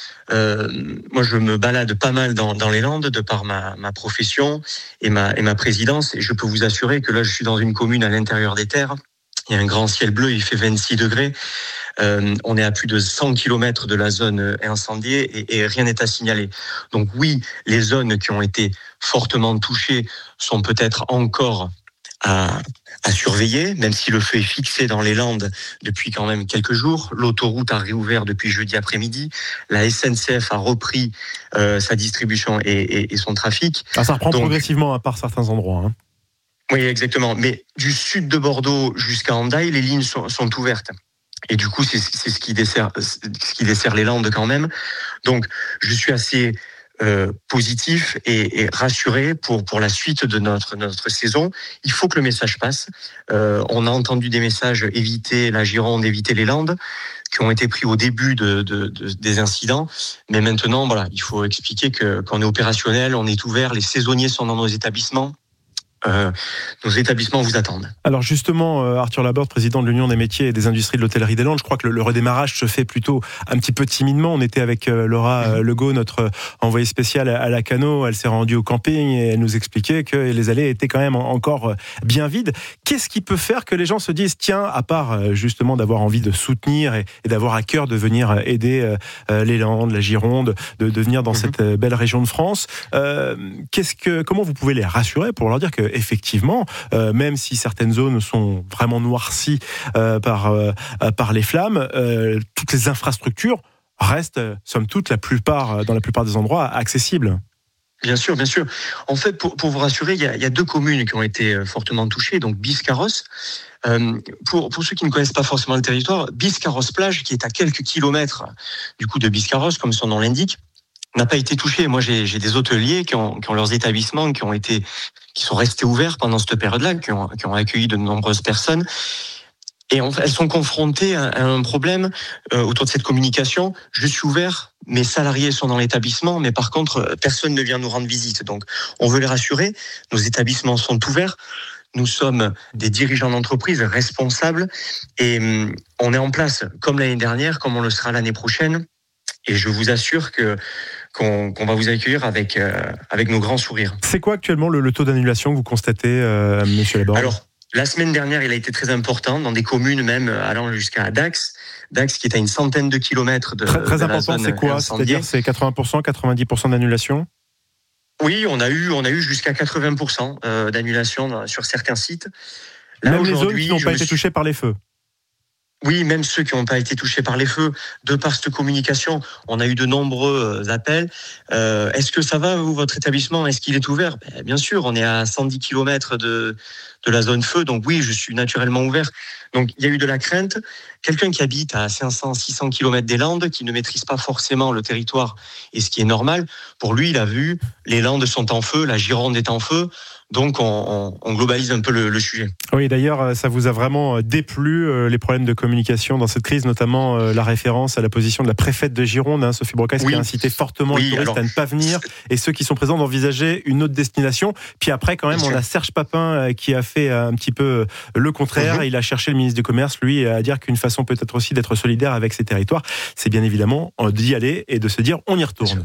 U: Moi, je me balade pas mal dans les Landes de par ma profession et ma présidence. Et je peux vous assurer que là, je suis dans une commune à l'intérieur des terres. Il y a un grand ciel bleu, il fait 26 degrés. On est à plus de 100 km de la zone incendiée et rien n'est à signaler. Donc oui, les zones qui ont été fortement touchées sont peut-être encore à surveiller, même si le feu est fixé dans les Landes depuis quand même quelques jours. L'autoroute a réouvert depuis jeudi après-midi. La SNCF a repris sa distribution et son trafic.
B: Ça reprend progressivement à part certains endroits. Hein.
U: Oui, exactement. Mais du sud de Bordeaux jusqu'à Hendaye, les lignes sont ouvertes. Et du coup, c'est ce qui dessert les Landes quand même. Donc, je suis assez positif et rassuré pour la suite de notre saison. Il faut que le message passe. On a entendu des messages éviter la Gironde, éviter les Landes, qui ont été pris au début des incidents. Mais maintenant, voilà, il faut expliquer qu'on est opérationnel, on est ouvert, les saisonniers sont dans nos établissements. Nos établissements vous attendent.
B: Alors justement, Arthur Laborde, président de l'Union des métiers et des industries de l'hôtellerie des Landes, je crois que le redémarrage se fait plutôt un petit peu timidement. On était avec Laura Legault, notre envoyée spéciale à Lacanau. Elle s'est rendue au camping et elle nous expliquait que les allées étaient quand même encore bien vides. Qu'est-ce qui peut faire que les gens se disent, tiens, à part justement d'avoir envie de soutenir et d'avoir à cœur de venir aider les Landes, la Gironde, de venir dans cette belle région de France, comment vous pouvez les rassurer pour leur dire que effectivement, même si certaines zones sont vraiment noircies par les flammes, toutes les infrastructures restent, somme toute, dans la plupart des endroits, accessibles.
U: Bien sûr. En fait, pour vous rassurer, il y a deux communes qui ont été fortement touchées, donc Biscarrosse. Pour ceux qui ne connaissent pas forcément le territoire, Biscarrosse-Plage, qui est à quelques kilomètres du coup de Biscarrosse, comme son nom l'indique, n'a pas été touché. Moi, j'ai des hôteliers qui ont leurs établissements qui sont restés ouverts pendant cette période-là, qui ont accueilli de nombreuses personnes. Et elles sont confrontées à un problème autour de cette communication. Je suis ouvert, mes salariés sont dans l'établissement, mais par contre, personne ne vient nous rendre visite. Donc, on veut les rassurer. Nos établissements sont ouverts. Nous sommes des dirigeants d'entreprise responsables et on est en place comme l'année dernière, comme on le sera l'année prochaine. Et je vous assure qu'on va vous accueillir avec nos grands sourires.
B: C'est quoi actuellement le taux d'annulation que vous constatez, monsieur Laborde ?
U: Alors, la semaine dernière, il a été très important, dans des communes même allant jusqu'à Dax. Dax qui est à une centaine de kilomètres de
B: très
U: de
B: important,
U: la zone
B: c'est quoi ?
U: incendiée.
B: C'est-à-dire c'est 80%, 90% d'annulation ?
U: Oui, on a eu jusqu'à 80% d'annulation sur certains sites. Là,
B: même les zones qui n'ont pas été touchées par les feux ?
U: Oui, même ceux qui n'ont pas été touchés par les feux. De par cette communication, on a eu de nombreux appels. Est-ce que ça va, vous, votre établissement ? Est-ce qu'il est ouvert ? Bien sûr, on est à 110 km de la zone feu, donc oui, je suis naturellement ouvert. Donc, il y a eu de la crainte. Quelqu'un qui habite à 500, 600 km des Landes, qui ne maîtrise pas forcément le territoire, et ce qui est normal, pour lui, il a vu, les Landes sont en feu, la Gironde est en feu, donc on globalise un peu le sujet.
B: Oui, d'ailleurs, ça vous a vraiment déplu, les problèmes de communication dans cette crise, notamment la référence à la position de la préfète de Gironde, Sophie Brocasse, qui a incité fortement les touristes à ne pas venir, et ceux qui sont présents d'envisager une autre destination. Puis après, quand même, on a Serge Papin qui a fait un petit peu le contraire. Il a cherché le ministre du Commerce, lui, à dire qu'une façon peut-être aussi d'être solidaire avec ces territoires, c'est bien évidemment d'y aller et de se dire on y retourne.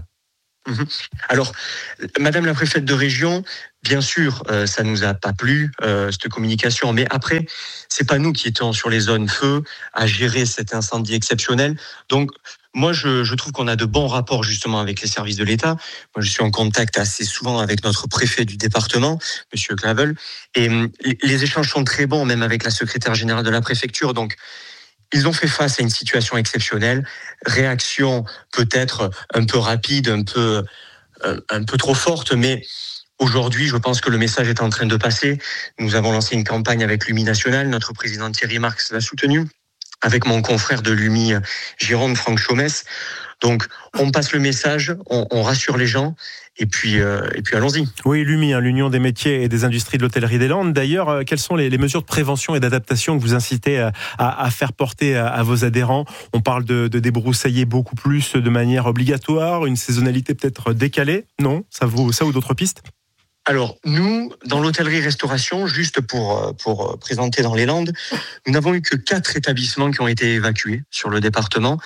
U: Alors, Madame la préfète de région, bien sûr, ça nous a pas plu, cette communication, mais après, c'est pas nous qui étions sur les zones feu à gérer cet incendie exceptionnel. Donc, moi, je trouve qu'on a de bons rapports justement avec les services de l'État. Moi, je suis en contact assez souvent avec notre préfet du département, Monsieur Clavel, et les échanges sont très bons, même avec la secrétaire générale de la préfecture. Donc, ils ont fait face à une situation exceptionnelle, réaction peut-être un peu rapide, un peu trop forte, mais aujourd'hui, je pense que le message est en train de passer. Nous avons lancé une campagne avec l'UMI National, notre président Thierry Marx l'a soutenu, avec mon confrère de l'UMI Gironde, Franck Chaumès. Donc, on passe le message, on rassure les gens, et puis allons-y.
B: Oui, l'UMI, l'Union des métiers et des industries de l'hôtellerie des Landes. D'ailleurs, quelles sont les mesures de prévention et d'adaptation que vous incitez à faire porter à vos adhérents ? On parle de débroussailler beaucoup plus de manière obligatoire, une saisonnalité peut-être décalée ? Non ? Ça ou d'autres pistes ?
U: Alors, nous, dans l'hôtellerie-restauration, juste pour présenter dans les Landes, nous n'avons eu que 4 établissements qui ont été évacués sur le département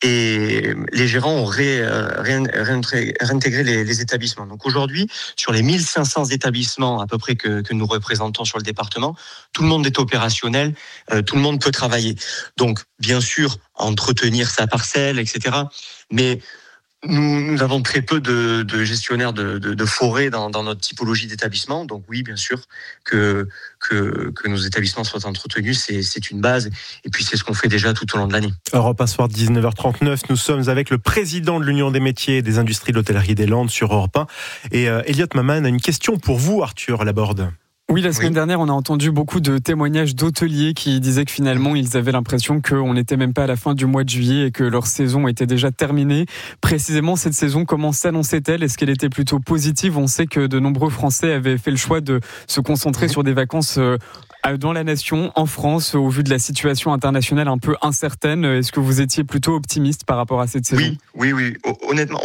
U: et les gérants ont réintégré les établissements. Donc aujourd'hui, sur les 1500 établissements à peu près que nous représentons sur le département, tout le monde est opérationnel, tout le monde peut travailler. Donc, bien sûr, entretenir sa parcelle, etc. Mais nous avons très peu de gestionnaires de forêt dans notre typologie d'établissement. Donc oui, bien sûr, que nos établissements soient entretenus, c'est une base. Et puis c'est ce qu'on fait déjà tout au long de l'année.
B: Europe 1 Soir, 19h39. Nous sommes avec le président de l'Union des métiers et des industries de l'hôtellerie des Landes sur Europe 1. Et Elliot Maman a une question pour vous, Arthur Laborde.
Q: Oui, la semaine dernière, on a entendu beaucoup de témoignages d'hôteliers qui disaient que finalement, ils avaient l'impression qu'on n'était même pas à la fin du mois de juillet et que leur saison était déjà terminée. Précisément, cette saison, comment s'annonçait-elle ? Est-ce qu'elle était plutôt positive ? On sait que de nombreux Français avaient fait le choix de se concentrer sur des vacances dans la nation, en France, au vu de la situation internationale un peu incertaine. Est-ce que vous étiez plutôt optimiste par rapport à cette saison ?
U: Oui. Honnêtement,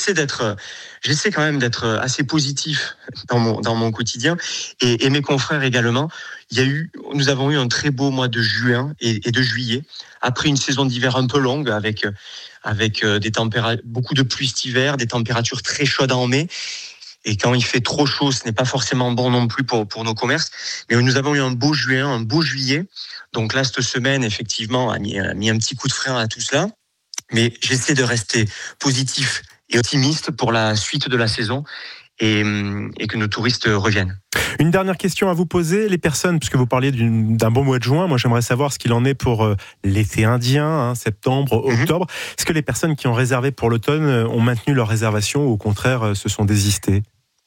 U: j'essaie quand même d'être assez positif dans mon quotidien et mes confrères également. Nous avons eu un très beau mois de juin et de juillet, après une saison d'hiver un peu longue avec beaucoup de pluie cet hiver, des températures très chaudes en mai. Et quand il fait trop chaud, ce n'est pas forcément bon non plus pour nos commerces. Mais nous avons eu un beau juin, un beau juillet. Donc là, cette semaine, effectivement, a mis un petit coup de frein à tout cela. Mais j'essaie de rester positif et optimiste pour la suite de la saison et que nos touristes reviennent.
B: Une dernière question à vous poser. Les personnes, puisque vous parliez d'un bon mois de juin, moi j'aimerais savoir ce qu'il en est pour l'été indien, septembre, octobre. Est-ce que les personnes qui ont réservé pour l'automne ont maintenu leur réservation ou au contraire se sont désistées ?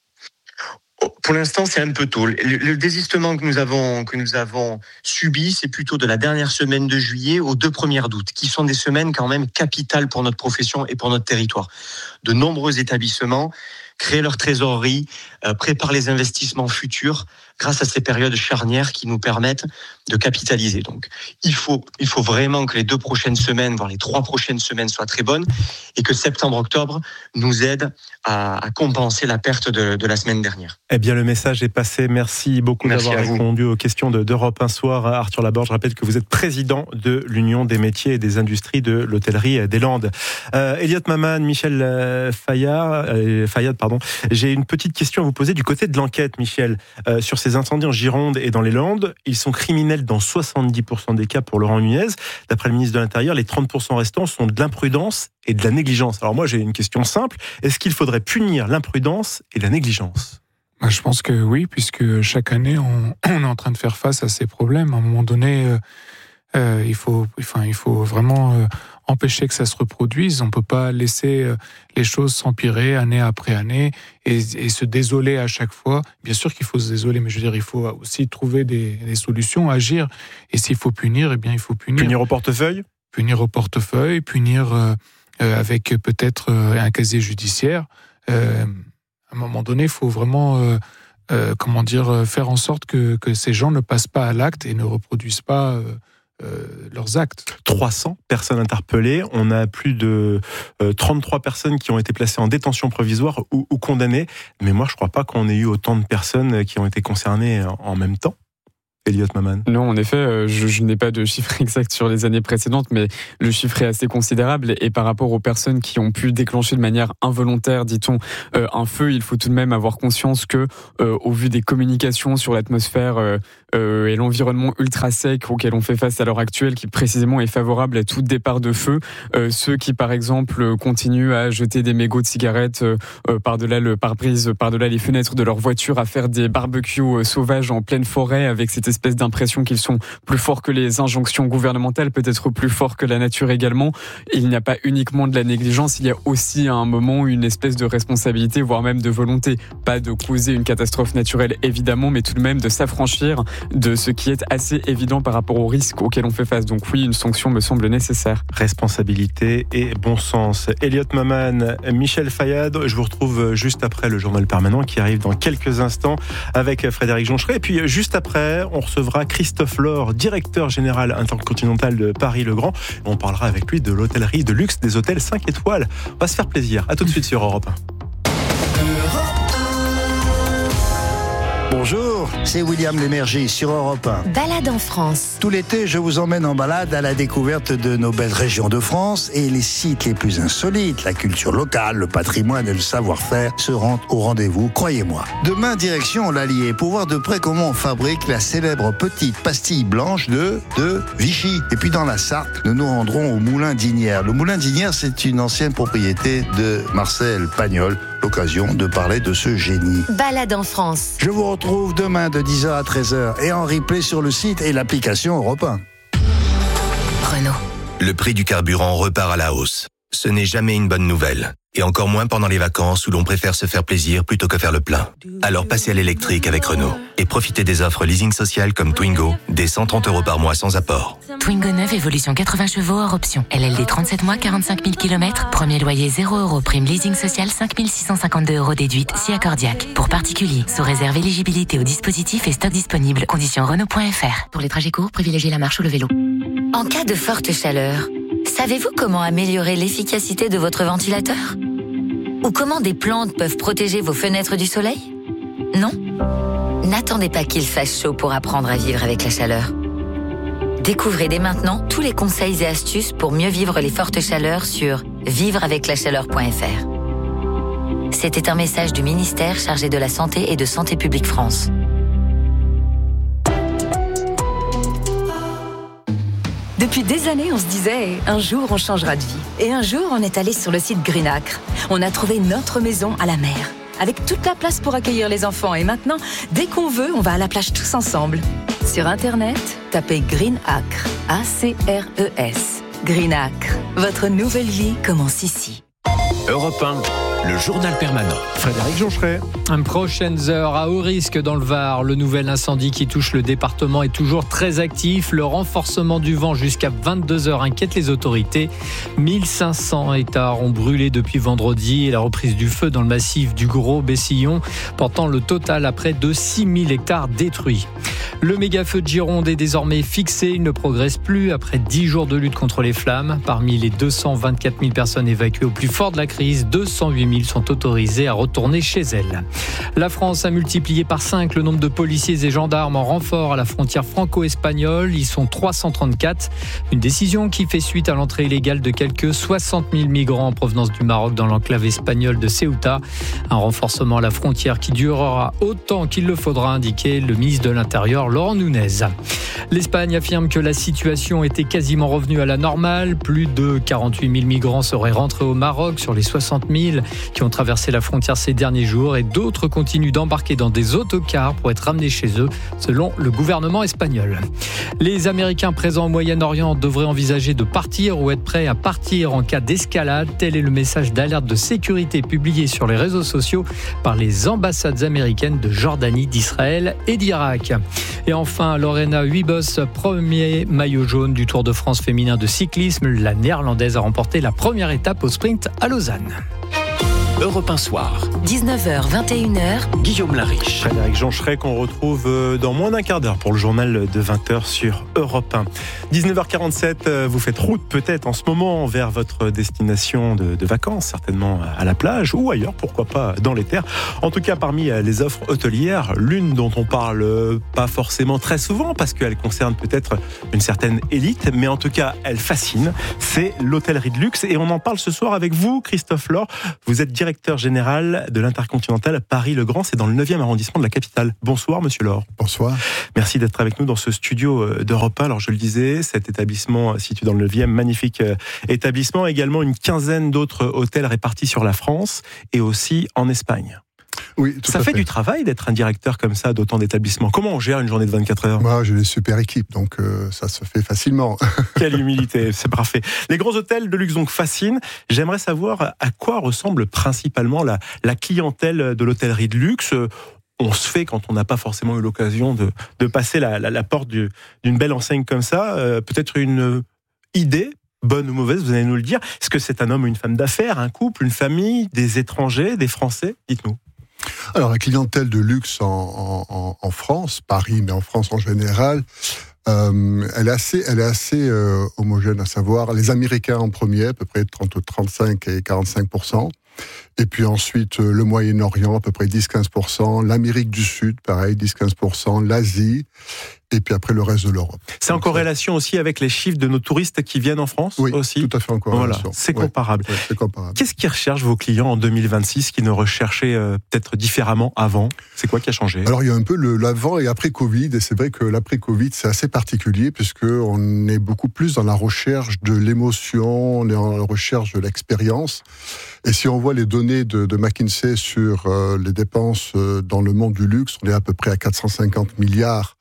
U: Pour l'instant, c'est un peu tôt. Le désistement que nous avons subi, c'est plutôt de la dernière semaine de juillet aux 2 premières d'août, qui sont des semaines quand même capitales pour notre profession et pour notre territoire. De nombreux établissements créent leur trésorerie, préparent les investissements futurs grâce à ces périodes charnières qui nous permettent de capitaliser. Donc, il faut vraiment que les 2 prochaines semaines, voire les 3 prochaines semaines soient très bonnes et que septembre-octobre nous aide à compenser la perte de la semaine dernière.
B: Eh bien, le message est passé. Merci beaucoup d'avoir répondu aux questions d'Europe 1 Soir. Arthur Laborde, je rappelle que vous êtes président de l'Union des métiers et des industries de l'hôtellerie des Landes. Elliot Maman, Michel Fayad, j'ai une petite question à vous poser du côté de l'enquête, Michel. Sur ces incendies en Gironde et dans les Landes, ils sont criminels dans 70% des cas pour Laurent Nunez. D'après le ministre de l'Intérieur, les 30% restants sont de l'imprudence et de la négligence. Alors moi, j'ai une question simple. Est-ce qu'il faudrait punir l'imprudence et la négligence ?
S: Je pense que oui, puisque chaque année, on est en train de faire face à ces problèmes. À un moment donné, il faut vraiment empêcher que ça se reproduise. On ne peut pas laisser les choses s'empirer année après année et se désoler à chaque fois. Bien sûr qu'il faut se désoler, mais je veux dire, il faut aussi trouver des solutions, agir. Et s'il faut punir, eh bien, il faut punir.
B: Punir au portefeuille ?
S: Punir au portefeuille, punir avec peut-être un casier judiciaire. À un moment donné, il faut vraiment faire en sorte que ces gens ne passent pas à l'acte et ne reproduisent pas leurs actes.
B: 300 personnes interpellées. On a plus de 33 personnes qui ont été placées en détention provisoire ou condamnées. Mais moi, je ne crois pas qu'on ait eu autant de personnes qui ont été concernées en même temps. Elliot Maman.
Q: Non, en effet, je n'ai pas de chiffre exact sur les années précédentes, mais le chiffre est assez considérable. Et par rapport aux personnes qui ont pu déclencher de manière involontaire, dit-on, un feu, il faut tout de même avoir conscience que, au vu des communications sur l'atmosphère et l'environnement ultra sec auquel on fait face à l'heure actuelle, qui précisément est favorable à tout départ de feu, ceux qui, par exemple, continuent à jeter des mégots de cigarettes par-delà le pare-brise, par-delà les fenêtres de leur voiture, à faire des barbecues sauvages en pleine forêt avec cette espèce d'impression qu'ils sont plus forts que les injonctions gouvernementales, peut-être plus forts que la nature également. Il n'y a pas uniquement de la négligence, il y a aussi à un moment une espèce de responsabilité, voire même de volonté. Pas de causer une catastrophe naturelle évidemment, mais tout de même de s'affranchir de ce qui est assez évident par rapport aux risques auxquels on fait face. Donc oui, une sanction me semble nécessaire.
B: Responsabilité et bon sens. Elliot Maman, Michel Fayad, je vous retrouve juste après le journal permanent qui arrive dans quelques instants avec Frédéric Joncheret. Et puis juste après, on recevra Christophe Laure, directeur général intercontinental de Paris-le-Grand. On parlera avec lui de l'hôtellerie de luxe des hôtels 5 étoiles. On va se faire plaisir. À tout de suite sur Europe 1.
A: Bonjour, c'est William Lémergie sur Europe 1.
P: Balade en France.
A: Tout l'été, je vous emmène en balade à la découverte de nos belles régions de France et les sites les plus insolites. La culture locale, le patrimoine et le savoir-faire seront au rendez-vous, croyez-moi. Demain, direction l'Allier pour voir de près comment on fabrique la célèbre petite pastille blanche de Vichy. Et puis dans la Sarthe, nous nous rendrons au Moulin d'Ignières. Le Moulin d'Ignières, c'est une ancienne propriété de Marcel Pagnol. L'occasion de parler de ce génie.
P: Balade en France.
A: Je vous retrouve demain de 10h à 13h et en replay sur le site et l'application Europe 1.
P: Renault.
V: Le prix du carburant repart à la hausse. Ce n'est jamais une bonne nouvelle. Et encore moins pendant les vacances où l'on préfère se faire plaisir plutôt que faire le plein. Alors passez à l'électrique avec Renault et profitez des offres leasing social comme Twingo, dès 130 € par mois sans apport.
P: Twingo 9, évolution 80 chevaux hors option. LLD 37 mois, 45 000 km. Premier loyer 0 €. Prime leasing social 5 652 € déduite, si accordiaque. Pour particuliers, sous réserve éligibilité au dispositif et stock disponible. Conditions Renault.fr. Pour les trajets courts, privilégiez la marche ou le vélo. En cas de forte chaleur, savez-vous comment améliorer l'efficacité de votre ventilateur ? Ou comment des plantes peuvent protéger vos fenêtres du soleil ? Non ? N'attendez pas qu'il fasse chaud pour apprendre à vivre avec la chaleur. Découvrez dès maintenant tous les conseils et astuces pour mieux vivre les fortes chaleurs sur vivreaveclachaleur.fr. C'était un message du ministère chargé de la Santé et de Santé publique France. Depuis des années, on se disait « un jour, on changera de vie ». Et un jour, on est allé sur le site Greenacre. On a trouvé notre maison à la mer, avec toute la place pour accueillir les enfants. Et maintenant, dès qu'on veut, on va à la plage tous ensemble. Sur Internet, tapez Greenacre, A-C-R-E-S. Greenacre, votre nouvelle vie commence ici.
N: Europe 1. le journal permanent.
B: Frédéric Joncheret.
T: Prochaines heures à haut risque dans le Var. Le nouvel incendie qui touche le département est toujours très actif. Le renforcement du vent jusqu'à 22h inquiète les autorités. 1500 hectares ont brûlé depuis vendredi et la reprise du feu dans le massif du Gros-Bessillon, portant le total à près de 6000 hectares détruits. Le méga-feu de Gironde est désormais fixé. Il ne progresse plus après 10 jours de lutte contre les flammes. Parmi les 224 000 personnes évacuées au plus fort de la crise, 208 000 sont autorisées à retourner chez elles. La France a multiplié par 5 le nombre de policiers et gendarmes en renfort à la frontière franco-espagnole. Ils sont 334. Une décision qui fait suite à l'entrée illégale de quelques 60 000 migrants en provenance du Maroc dans l'enclave espagnole de Ceuta. Un renforcement à la frontière qui durera autant qu'il le faudra, indiquer le ministre de l'Intérieur, Laurent Nunez. L'Espagne affirme que la situation était quasiment revenue à la normale. Plus de 48 000 migrants seraient rentrés au Maroc sur les 60 000 qui ont traversé la frontière ces derniers jours et d'autres continuent d'embarquer dans des autocars pour être ramenés chez eux, selon le gouvernement espagnol. Les Américains présents au Moyen-Orient devraient envisager de partir ou être prêts à partir en cas d'escalade. Tel est le message d'alerte de sécurité publié sur les réseaux sociaux par les ambassades américaines de Jordanie, d'Israël et d'Irak. Et enfin, Lorena Wiebes, premier maillot jaune du Tour de France féminin de cyclisme. La néerlandaise a remporté la première étape au sprint à Lausanne.
N: Europe 1 Soir.
P: 19h, 21h.
N: Guillaume Lariche.
B: Frédéric Joncheret qu'on retrouve dans moins d'un quart d'heure pour le journal de 20h sur Europe 1. 19h47, vous faites route peut-être en ce moment vers votre destination de vacances, certainement à la plage ou ailleurs, pourquoi pas dans les terres. En tout cas, parmi les offres hôtelières, l'une dont on parle pas forcément très souvent parce qu'elle concerne peut-être une certaine élite, mais en tout cas, elle fascine, c'est l'hôtellerie de luxe. Et on en parle ce soir avec vous, Christophe Laure. Vous êtes directeur général de l'Intercontinental Paris-le-Grand, c'est dans le 9e arrondissement de la capitale. Bonsoir Monsieur Laure.
D: Bonsoir.
B: Merci d'être avec nous dans ce studio d'Europe 1. Alors je le disais, cet établissement situé dans le 9e, magnifique établissement, également une quinzaine d'autres hôtels répartis sur la France et aussi en Espagne.
D: Oui, tout
B: ça
D: à
B: fait du travail d'être un directeur comme ça d'autant d'établissements. Comment on gère une journée de 24 heures ?
D: Moi, j'ai des super équipes, donc ça se fait facilement.
B: Quelle humilité, c'est parfait. Les grands hôtels de luxe donc fascinent. J'aimerais savoir à quoi ressemble principalement la clientèle de l'hôtellerie de luxe. On se fait quand on n'a pas forcément eu l'occasion de passer la porte d'une belle enseigne comme ça. Peut-être une idée, bonne ou mauvaise, vous allez nous le dire. Est-ce que c'est un homme ou une femme d'affaires, un couple, une famille, des étrangers, des Français ? Dites-nous.
D: Alors, la clientèle de luxe en France, Paris, mais en France en général, elle est assez homogène, à savoir les Américains en premier, à peu près 35 et 45%. Et puis ensuite, le Moyen-Orient, à peu près 10-15%. L'Amérique du Sud, pareil, 10-15%. L'Asie. Et puis après, le reste de l'Europe.
B: C'est en corrélation aussi avec les chiffres de nos touristes qui viennent en France ?
D: Oui,
B: aussi.
D: tout à fait en corrélation.
B: Voilà, c'est comparable.
D: Oui, c'est comparable.
B: Qu'est-ce qu'ils recherchent vos clients en 2026 qui ne recherchaient peut-être différemment avant ? C'est quoi qui a changé ?
D: Alors, il y a un peu l'avant et après Covid. Et c'est vrai que l'après-Covid, c'est assez particulier puisqu'on est beaucoup plus dans la recherche de l'émotion, on est dans la recherche de l'expérience. Et si on voit les données de McKinsey sur les dépenses dans le monde du luxe, on est à peu près à 450 milliards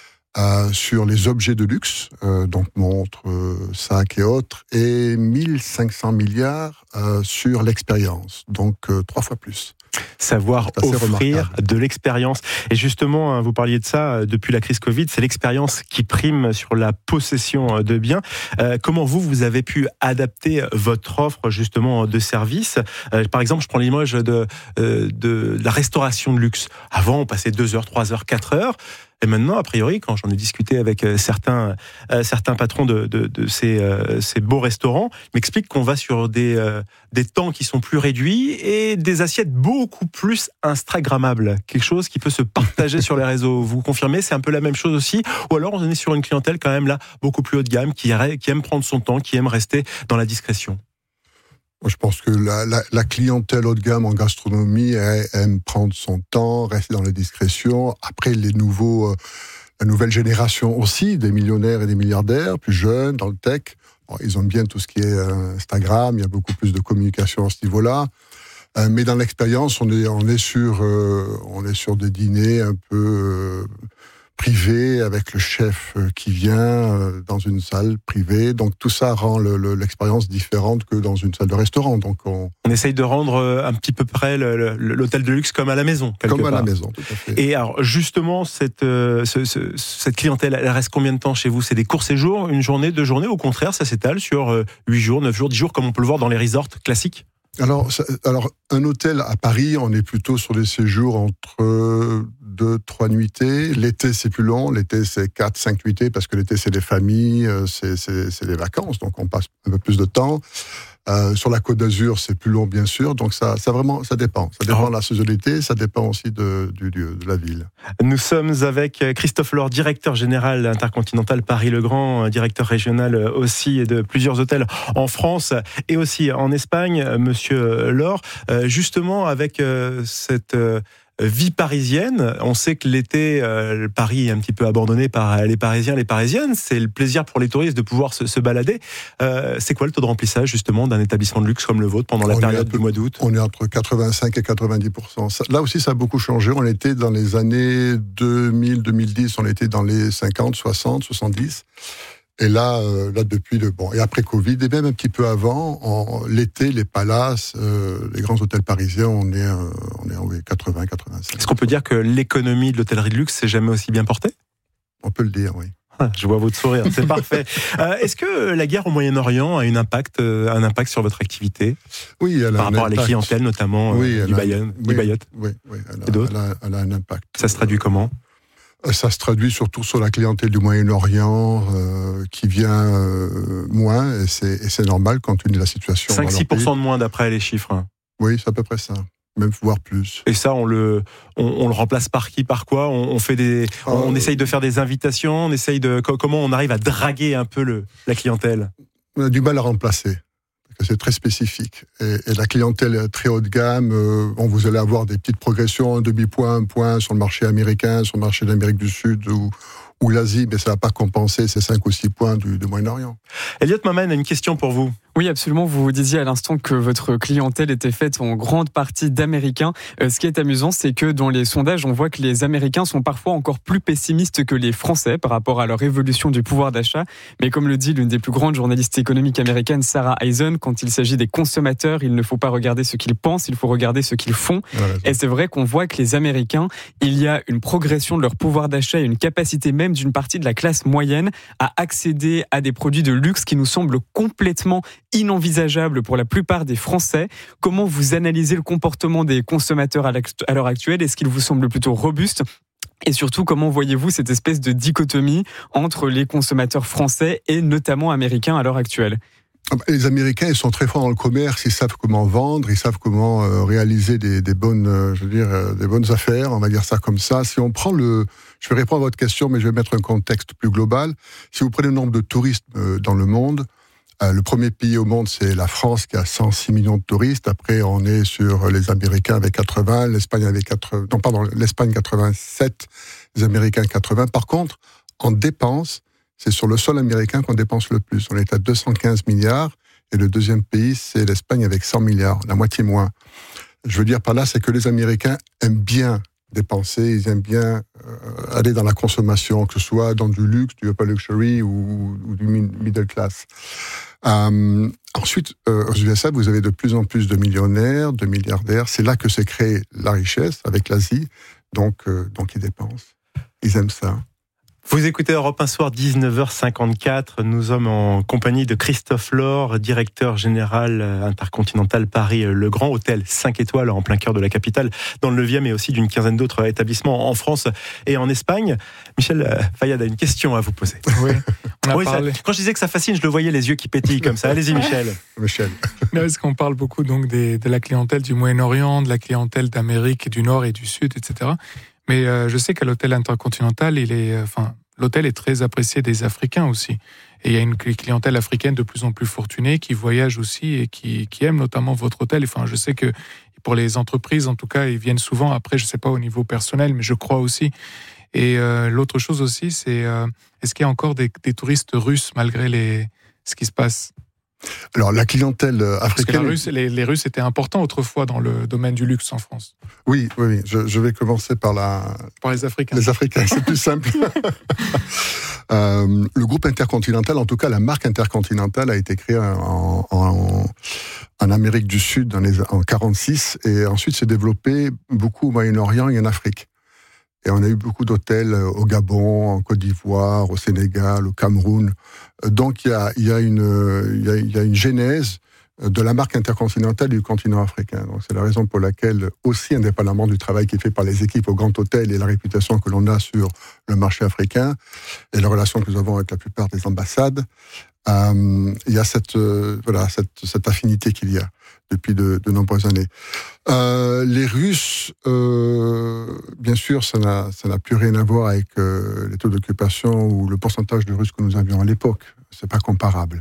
D: sur les objets de luxe, donc montres, sacs et autres, et 1500 milliards sur l'expérience, donc 3 fois plus.
B: Savoir offrir de l'expérience. Et justement, vous parliez de ça, depuis la crise Covid, c'est l'expérience qui prime sur la possession de biens. Comment vous avez pu adapter votre offre justement de services ? Par exemple, je prends l'image de la restauration de luxe. Avant, on passait 2 heures, 3 heures, 4 heures. Et maintenant, a priori, quand j'en ai discuté avec certains patrons de ces beaux restaurants, ils m'expliquent qu'on va sur des temps qui sont plus réduits et des assiettes beaucoup plus instagrammables. Quelque chose qui peut se partager sur les réseaux. Vous confirmez, c'est un peu la même chose aussi ? Ou alors on est sur une clientèle quand même là beaucoup plus haut de gamme, qui aime prendre son temps, qui aime rester dans la discrétion ?
D: Moi, je pense que la clientèle haut de gamme en gastronomie aime prendre son temps, rester dans la discrétion. Après, la nouvelle génération aussi, des millionnaires et des milliardaires, plus jeunes, dans le tech, ils ont bien tout ce qui est Instagram, il y a beaucoup plus de communication à ce niveau-là. Mais dans l'expérience, on est sur des dîners un peu privé avec le chef qui vient dans une salle privée. Donc tout ça rend l'expérience différente que dans une salle de restaurant. Donc on
B: essaye de rendre un petit peu près l'hôtel de luxe comme à la maison.
D: Comme à la maison, tout à fait.
B: Et alors justement, cette clientèle, elle reste combien de temps chez vous? C'est des courts séjours, une journée, 2 journées? Au contraire, ça s'étale sur 8 jours, 9 jours, 10 jours, comme on peut le voir dans les resorts classiques?
D: Alors, un hôtel à Paris, on est plutôt sur des séjours entre 2-3 nuitées. L'été, c'est plus long. L'été, c'est 4-5 nuitées parce que l'été, c'est les familles, c'est les vacances. Donc, on passe un peu plus de temps. Sur la Côte d'Azur, c'est plus long, bien sûr. Donc, ça dépend. Ça dépend de la saisonnalité. Ça dépend aussi de la ville.
B: Nous sommes avec Christophe Laure, directeur général Intercontinental Paris-Le Grand, directeur régional aussi de plusieurs hôtels en France et aussi en Espagne. Monsieur Laure, justement, avec cette vie parisienne, on sait que l'été, Paris est un petit peu abandonné par les Parisiens, les Parisiennes. C'est le plaisir pour les touristes de pouvoir se balader. C'est quoi le taux de remplissage justement d'un établissement de luxe comme le vôtre pendant la période du mois d'août?
D: On est entre 85 et 90%. Là aussi, ça a beaucoup changé. On était dans les années 2000-2010, on était dans les 50, 60, 70. Et là depuis et après Covid, et même un petit peu avant, l'été, les palaces, les grands hôtels parisiens, on est en 80, 85.
B: Est-ce qu'on peut dire que l'économie de l'hôtellerie de luxe s'est jamais aussi bien portée?
D: On peut le dire, oui.
B: Je vois votre sourire, c'est parfait. Est-ce que la guerre au Moyen-Orient a un impact sur votre activité?
D: Oui, elle a
B: par rapport à la clientèle, notamment du Bayeux.
D: Oui, elle a un impact.
B: Ça se traduit comment?
D: Ça se traduit surtout sur la clientèle du Moyen-Orient qui vient moins, et c'est normal compte tenu de la situation.
B: 5-6% de moins d'après les chiffres.
D: Oui, c'est à peu près ça. Même voire plus.
B: Et ça, on le remplace par qui, par quoi? On essaye de faire des invitations, comment on arrive à draguer un peu la clientèle?
D: On a du mal à remplacer. C'est très spécifique. Et la clientèle très haut de gamme, vous allez avoir des petites progressions, un demi-point, 1 point sur le marché américain, sur le marché d'Amérique du Sud ou l'Asie, mais ça ne va pas compenser ces 5 ou 6 points du Moyen-Orient.
B: Elliot Maman a une question pour vous.
Q: Oui, absolument. Vous disiez à l'instant que votre clientèle était faite en grande partie d'Américains. Ce qui est amusant, c'est que dans les sondages, on voit que les Américains sont parfois encore plus pessimistes que les Français par rapport à leur évolution du pouvoir d'achat. Mais comme le dit l'une des plus grandes journalistes économiques américaines, Sarah Eisen, quand il s'agit des consommateurs, il ne faut pas regarder ce qu'ils pensent, il faut regarder ce qu'ils font. Et c'est vrai qu'on voit que les Américains, il y a une progression de leur pouvoir d'achat et une capacité même d'une partie de la classe moyenne à accéder à des produits de luxe qui nous semblent complètement inenvisageable pour la plupart des Français. Comment vous analysez le comportement des consommateurs à l'heure actuelle? Est-ce qu'il vous semble plutôt robuste? Et surtout, comment voyez-vous cette espèce de dichotomie entre les consommateurs français et notamment américains à l'heure actuelle?
D: Les Américains, ils sont très forts dans le commerce, ils savent comment vendre, ils savent comment réaliser des bonnes affaires, on va dire ça comme ça. Si on prend je vais répondre à votre question, mais je vais mettre un contexte plus global. Si vous prenez le nombre de touristes dans le monde, le premier pays au monde, c'est la France qui a 106 millions de touristes. Après, on est sur les Américains avec 80, l'Espagne 87, les Américains 80. Par contre, en dépenses, c'est sur le sol américain qu'on dépense le plus. On est à 215 milliards et le deuxième pays, c'est l'Espagne avec 100 milliards, la moitié moins. Je veux dire par là, c'est que les Américains aiment bien dépenser, ils aiment bien aller dans la consommation, que ce soit dans du luxe, du upper luxury ou du middle class. Ensuite, aux USA, vous avez de plus en plus de millionnaires, de milliardaires. C'est là que s'est créée la richesse avec l'Asie. Donc ils dépensent. Ils aiment ça.
B: Vous écoutez Europe 1 Soir, 19h54. Nous sommes en compagnie de Christophe Laure, directeur général Intercontinental Paris, le grand hôtel 5 étoiles en plein cœur de la capitale, dans le 9e et aussi d'une quinzaine d'autres établissements en France et en Espagne. Michel Fayad a une question à vous poser.
S: Oui, on a parlé.
B: Quand je disais que ça fascine, je le voyais les yeux qui pétillent comme ça. Allez-y, Michel.
S: Non, est-ce qu'on parle beaucoup donc de la clientèle du Moyen-Orient, de la clientèle d'Amérique du Nord et du Sud, etc. Mais je sais qu'à l'hôtel Intercontinental, l'hôtel est très apprécié des Africains aussi. Et il y a une clientèle africaine de plus en plus fortunée qui voyage aussi et qui aime notamment votre hôtel. Enfin, je sais que pour les entreprises, en tout cas, ils viennent souvent. Après, je ne sais pas au niveau personnel, mais je crois aussi. Et l'autre chose aussi, c'est est-ce qu'il y a encore des touristes russes malgré ce qui se passe?
D: Alors, la clientèle africaine...
S: Parce que les Russes étaient importants autrefois dans le domaine du luxe en France.
D: Oui. Je vais commencer par
S: les Africains.
D: Les Africains, c'est plus simple. Le groupe Intercontinental, en tout cas la marque Intercontinental, a été créée en Amérique du Sud en 1946 et ensuite s'est développée beaucoup au Moyen-Orient et en Afrique. Et on a eu beaucoup d'hôtels au Gabon, en Côte d'Ivoire, au Sénégal, au Cameroun. Donc il y a une genèse de la marque Intercontinental du continent africain. Donc c'est la raison pour laquelle, aussi indépendamment du travail qui est fait par les équipes au Grand Hôtel et la réputation que l'on a sur le marché africain et la relation que nous avons avec la plupart des ambassades, il y a cette affinité qu'il y a depuis de nombreuses années. Les Russes, bien sûr, ça n'a plus rien à voir avec les taux d'occupation ou le pourcentage de Russes que nous avions à l'époque. C'est pas comparable.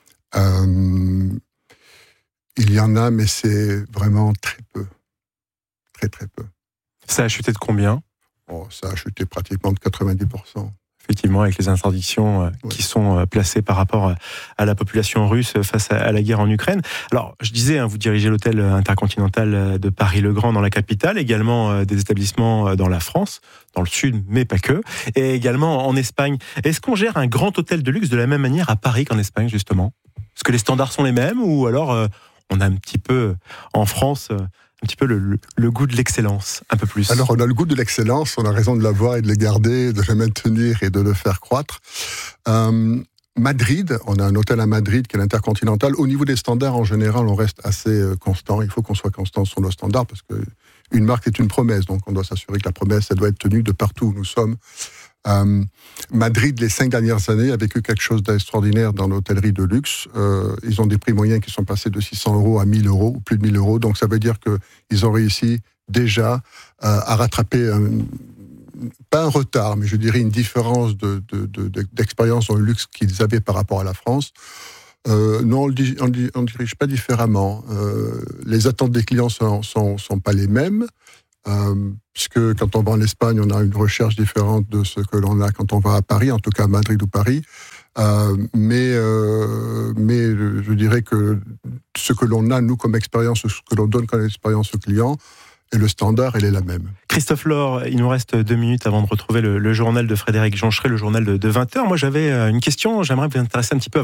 D: Il y en a, mais c'est vraiment très peu. Très, très peu.
B: Ça a chuté de combien ?
D: Ça a chuté pratiquement de 90%.
B: Effectivement, avec les interdictions qui sont placées par rapport à la population russe face à la guerre en Ukraine. Alors, je disais, vous dirigez l'hôtel Intercontinental de Paris-le-Grand dans la capitale, également des établissements dans la France, dans le sud, mais pas que, et également en Espagne. Est-ce qu'on gère un grand hôtel de luxe de la même manière à Paris qu'en Espagne, justement ? Est-ce que les standards sont les mêmes ou alors on a un petit peu, en France, un petit peu le goût de l'excellence, un peu plus?
D: Alors, on a le goût de l'excellence, on a raison de l'avoir et de le garder, de le maintenir et de le faire croître. Madrid, on a un hôtel à Madrid qui est l'Intercontinental. Au niveau des standards, en général, on reste assez constant. Il faut qu'on soit constant sur nos standards parce qu'une marque est une promesse. Donc, on doit s'assurer que la promesse, elle doit être tenue de partout où nous sommes. Madrid, les 5 dernières années, a vécu quelque chose d'extraordinaire dans l'hôtellerie de luxe. Ils ont des prix moyens qui sont passés de 600 € à 1000 €, ou plus de 1000 €. Donc ça veut dire qu'ils ont réussi déjà à rattraper, pas un retard, mais je dirais une différence d'expérience dans le luxe qu'ils avaient par rapport à la France. Non, on ne dirige pas différemment. Les attentes des clients sont pas les mêmes. Puisque quand on va en Espagne, on a une recherche différente de ce que l'on a quand on va à Paris, en tout cas à Madrid ou Paris. Mais je dirais que ce que l'on a, nous, comme expérience, ce que l'on donne comme expérience aux clients, et le standard, elle est la même.
B: Christophe Laure, il nous reste 2 minutes avant de retrouver le journal de Frédéric Joncheray, le journal de 20h. Moi, j'avais une question, j'aimerais vous intéresser un petit peu à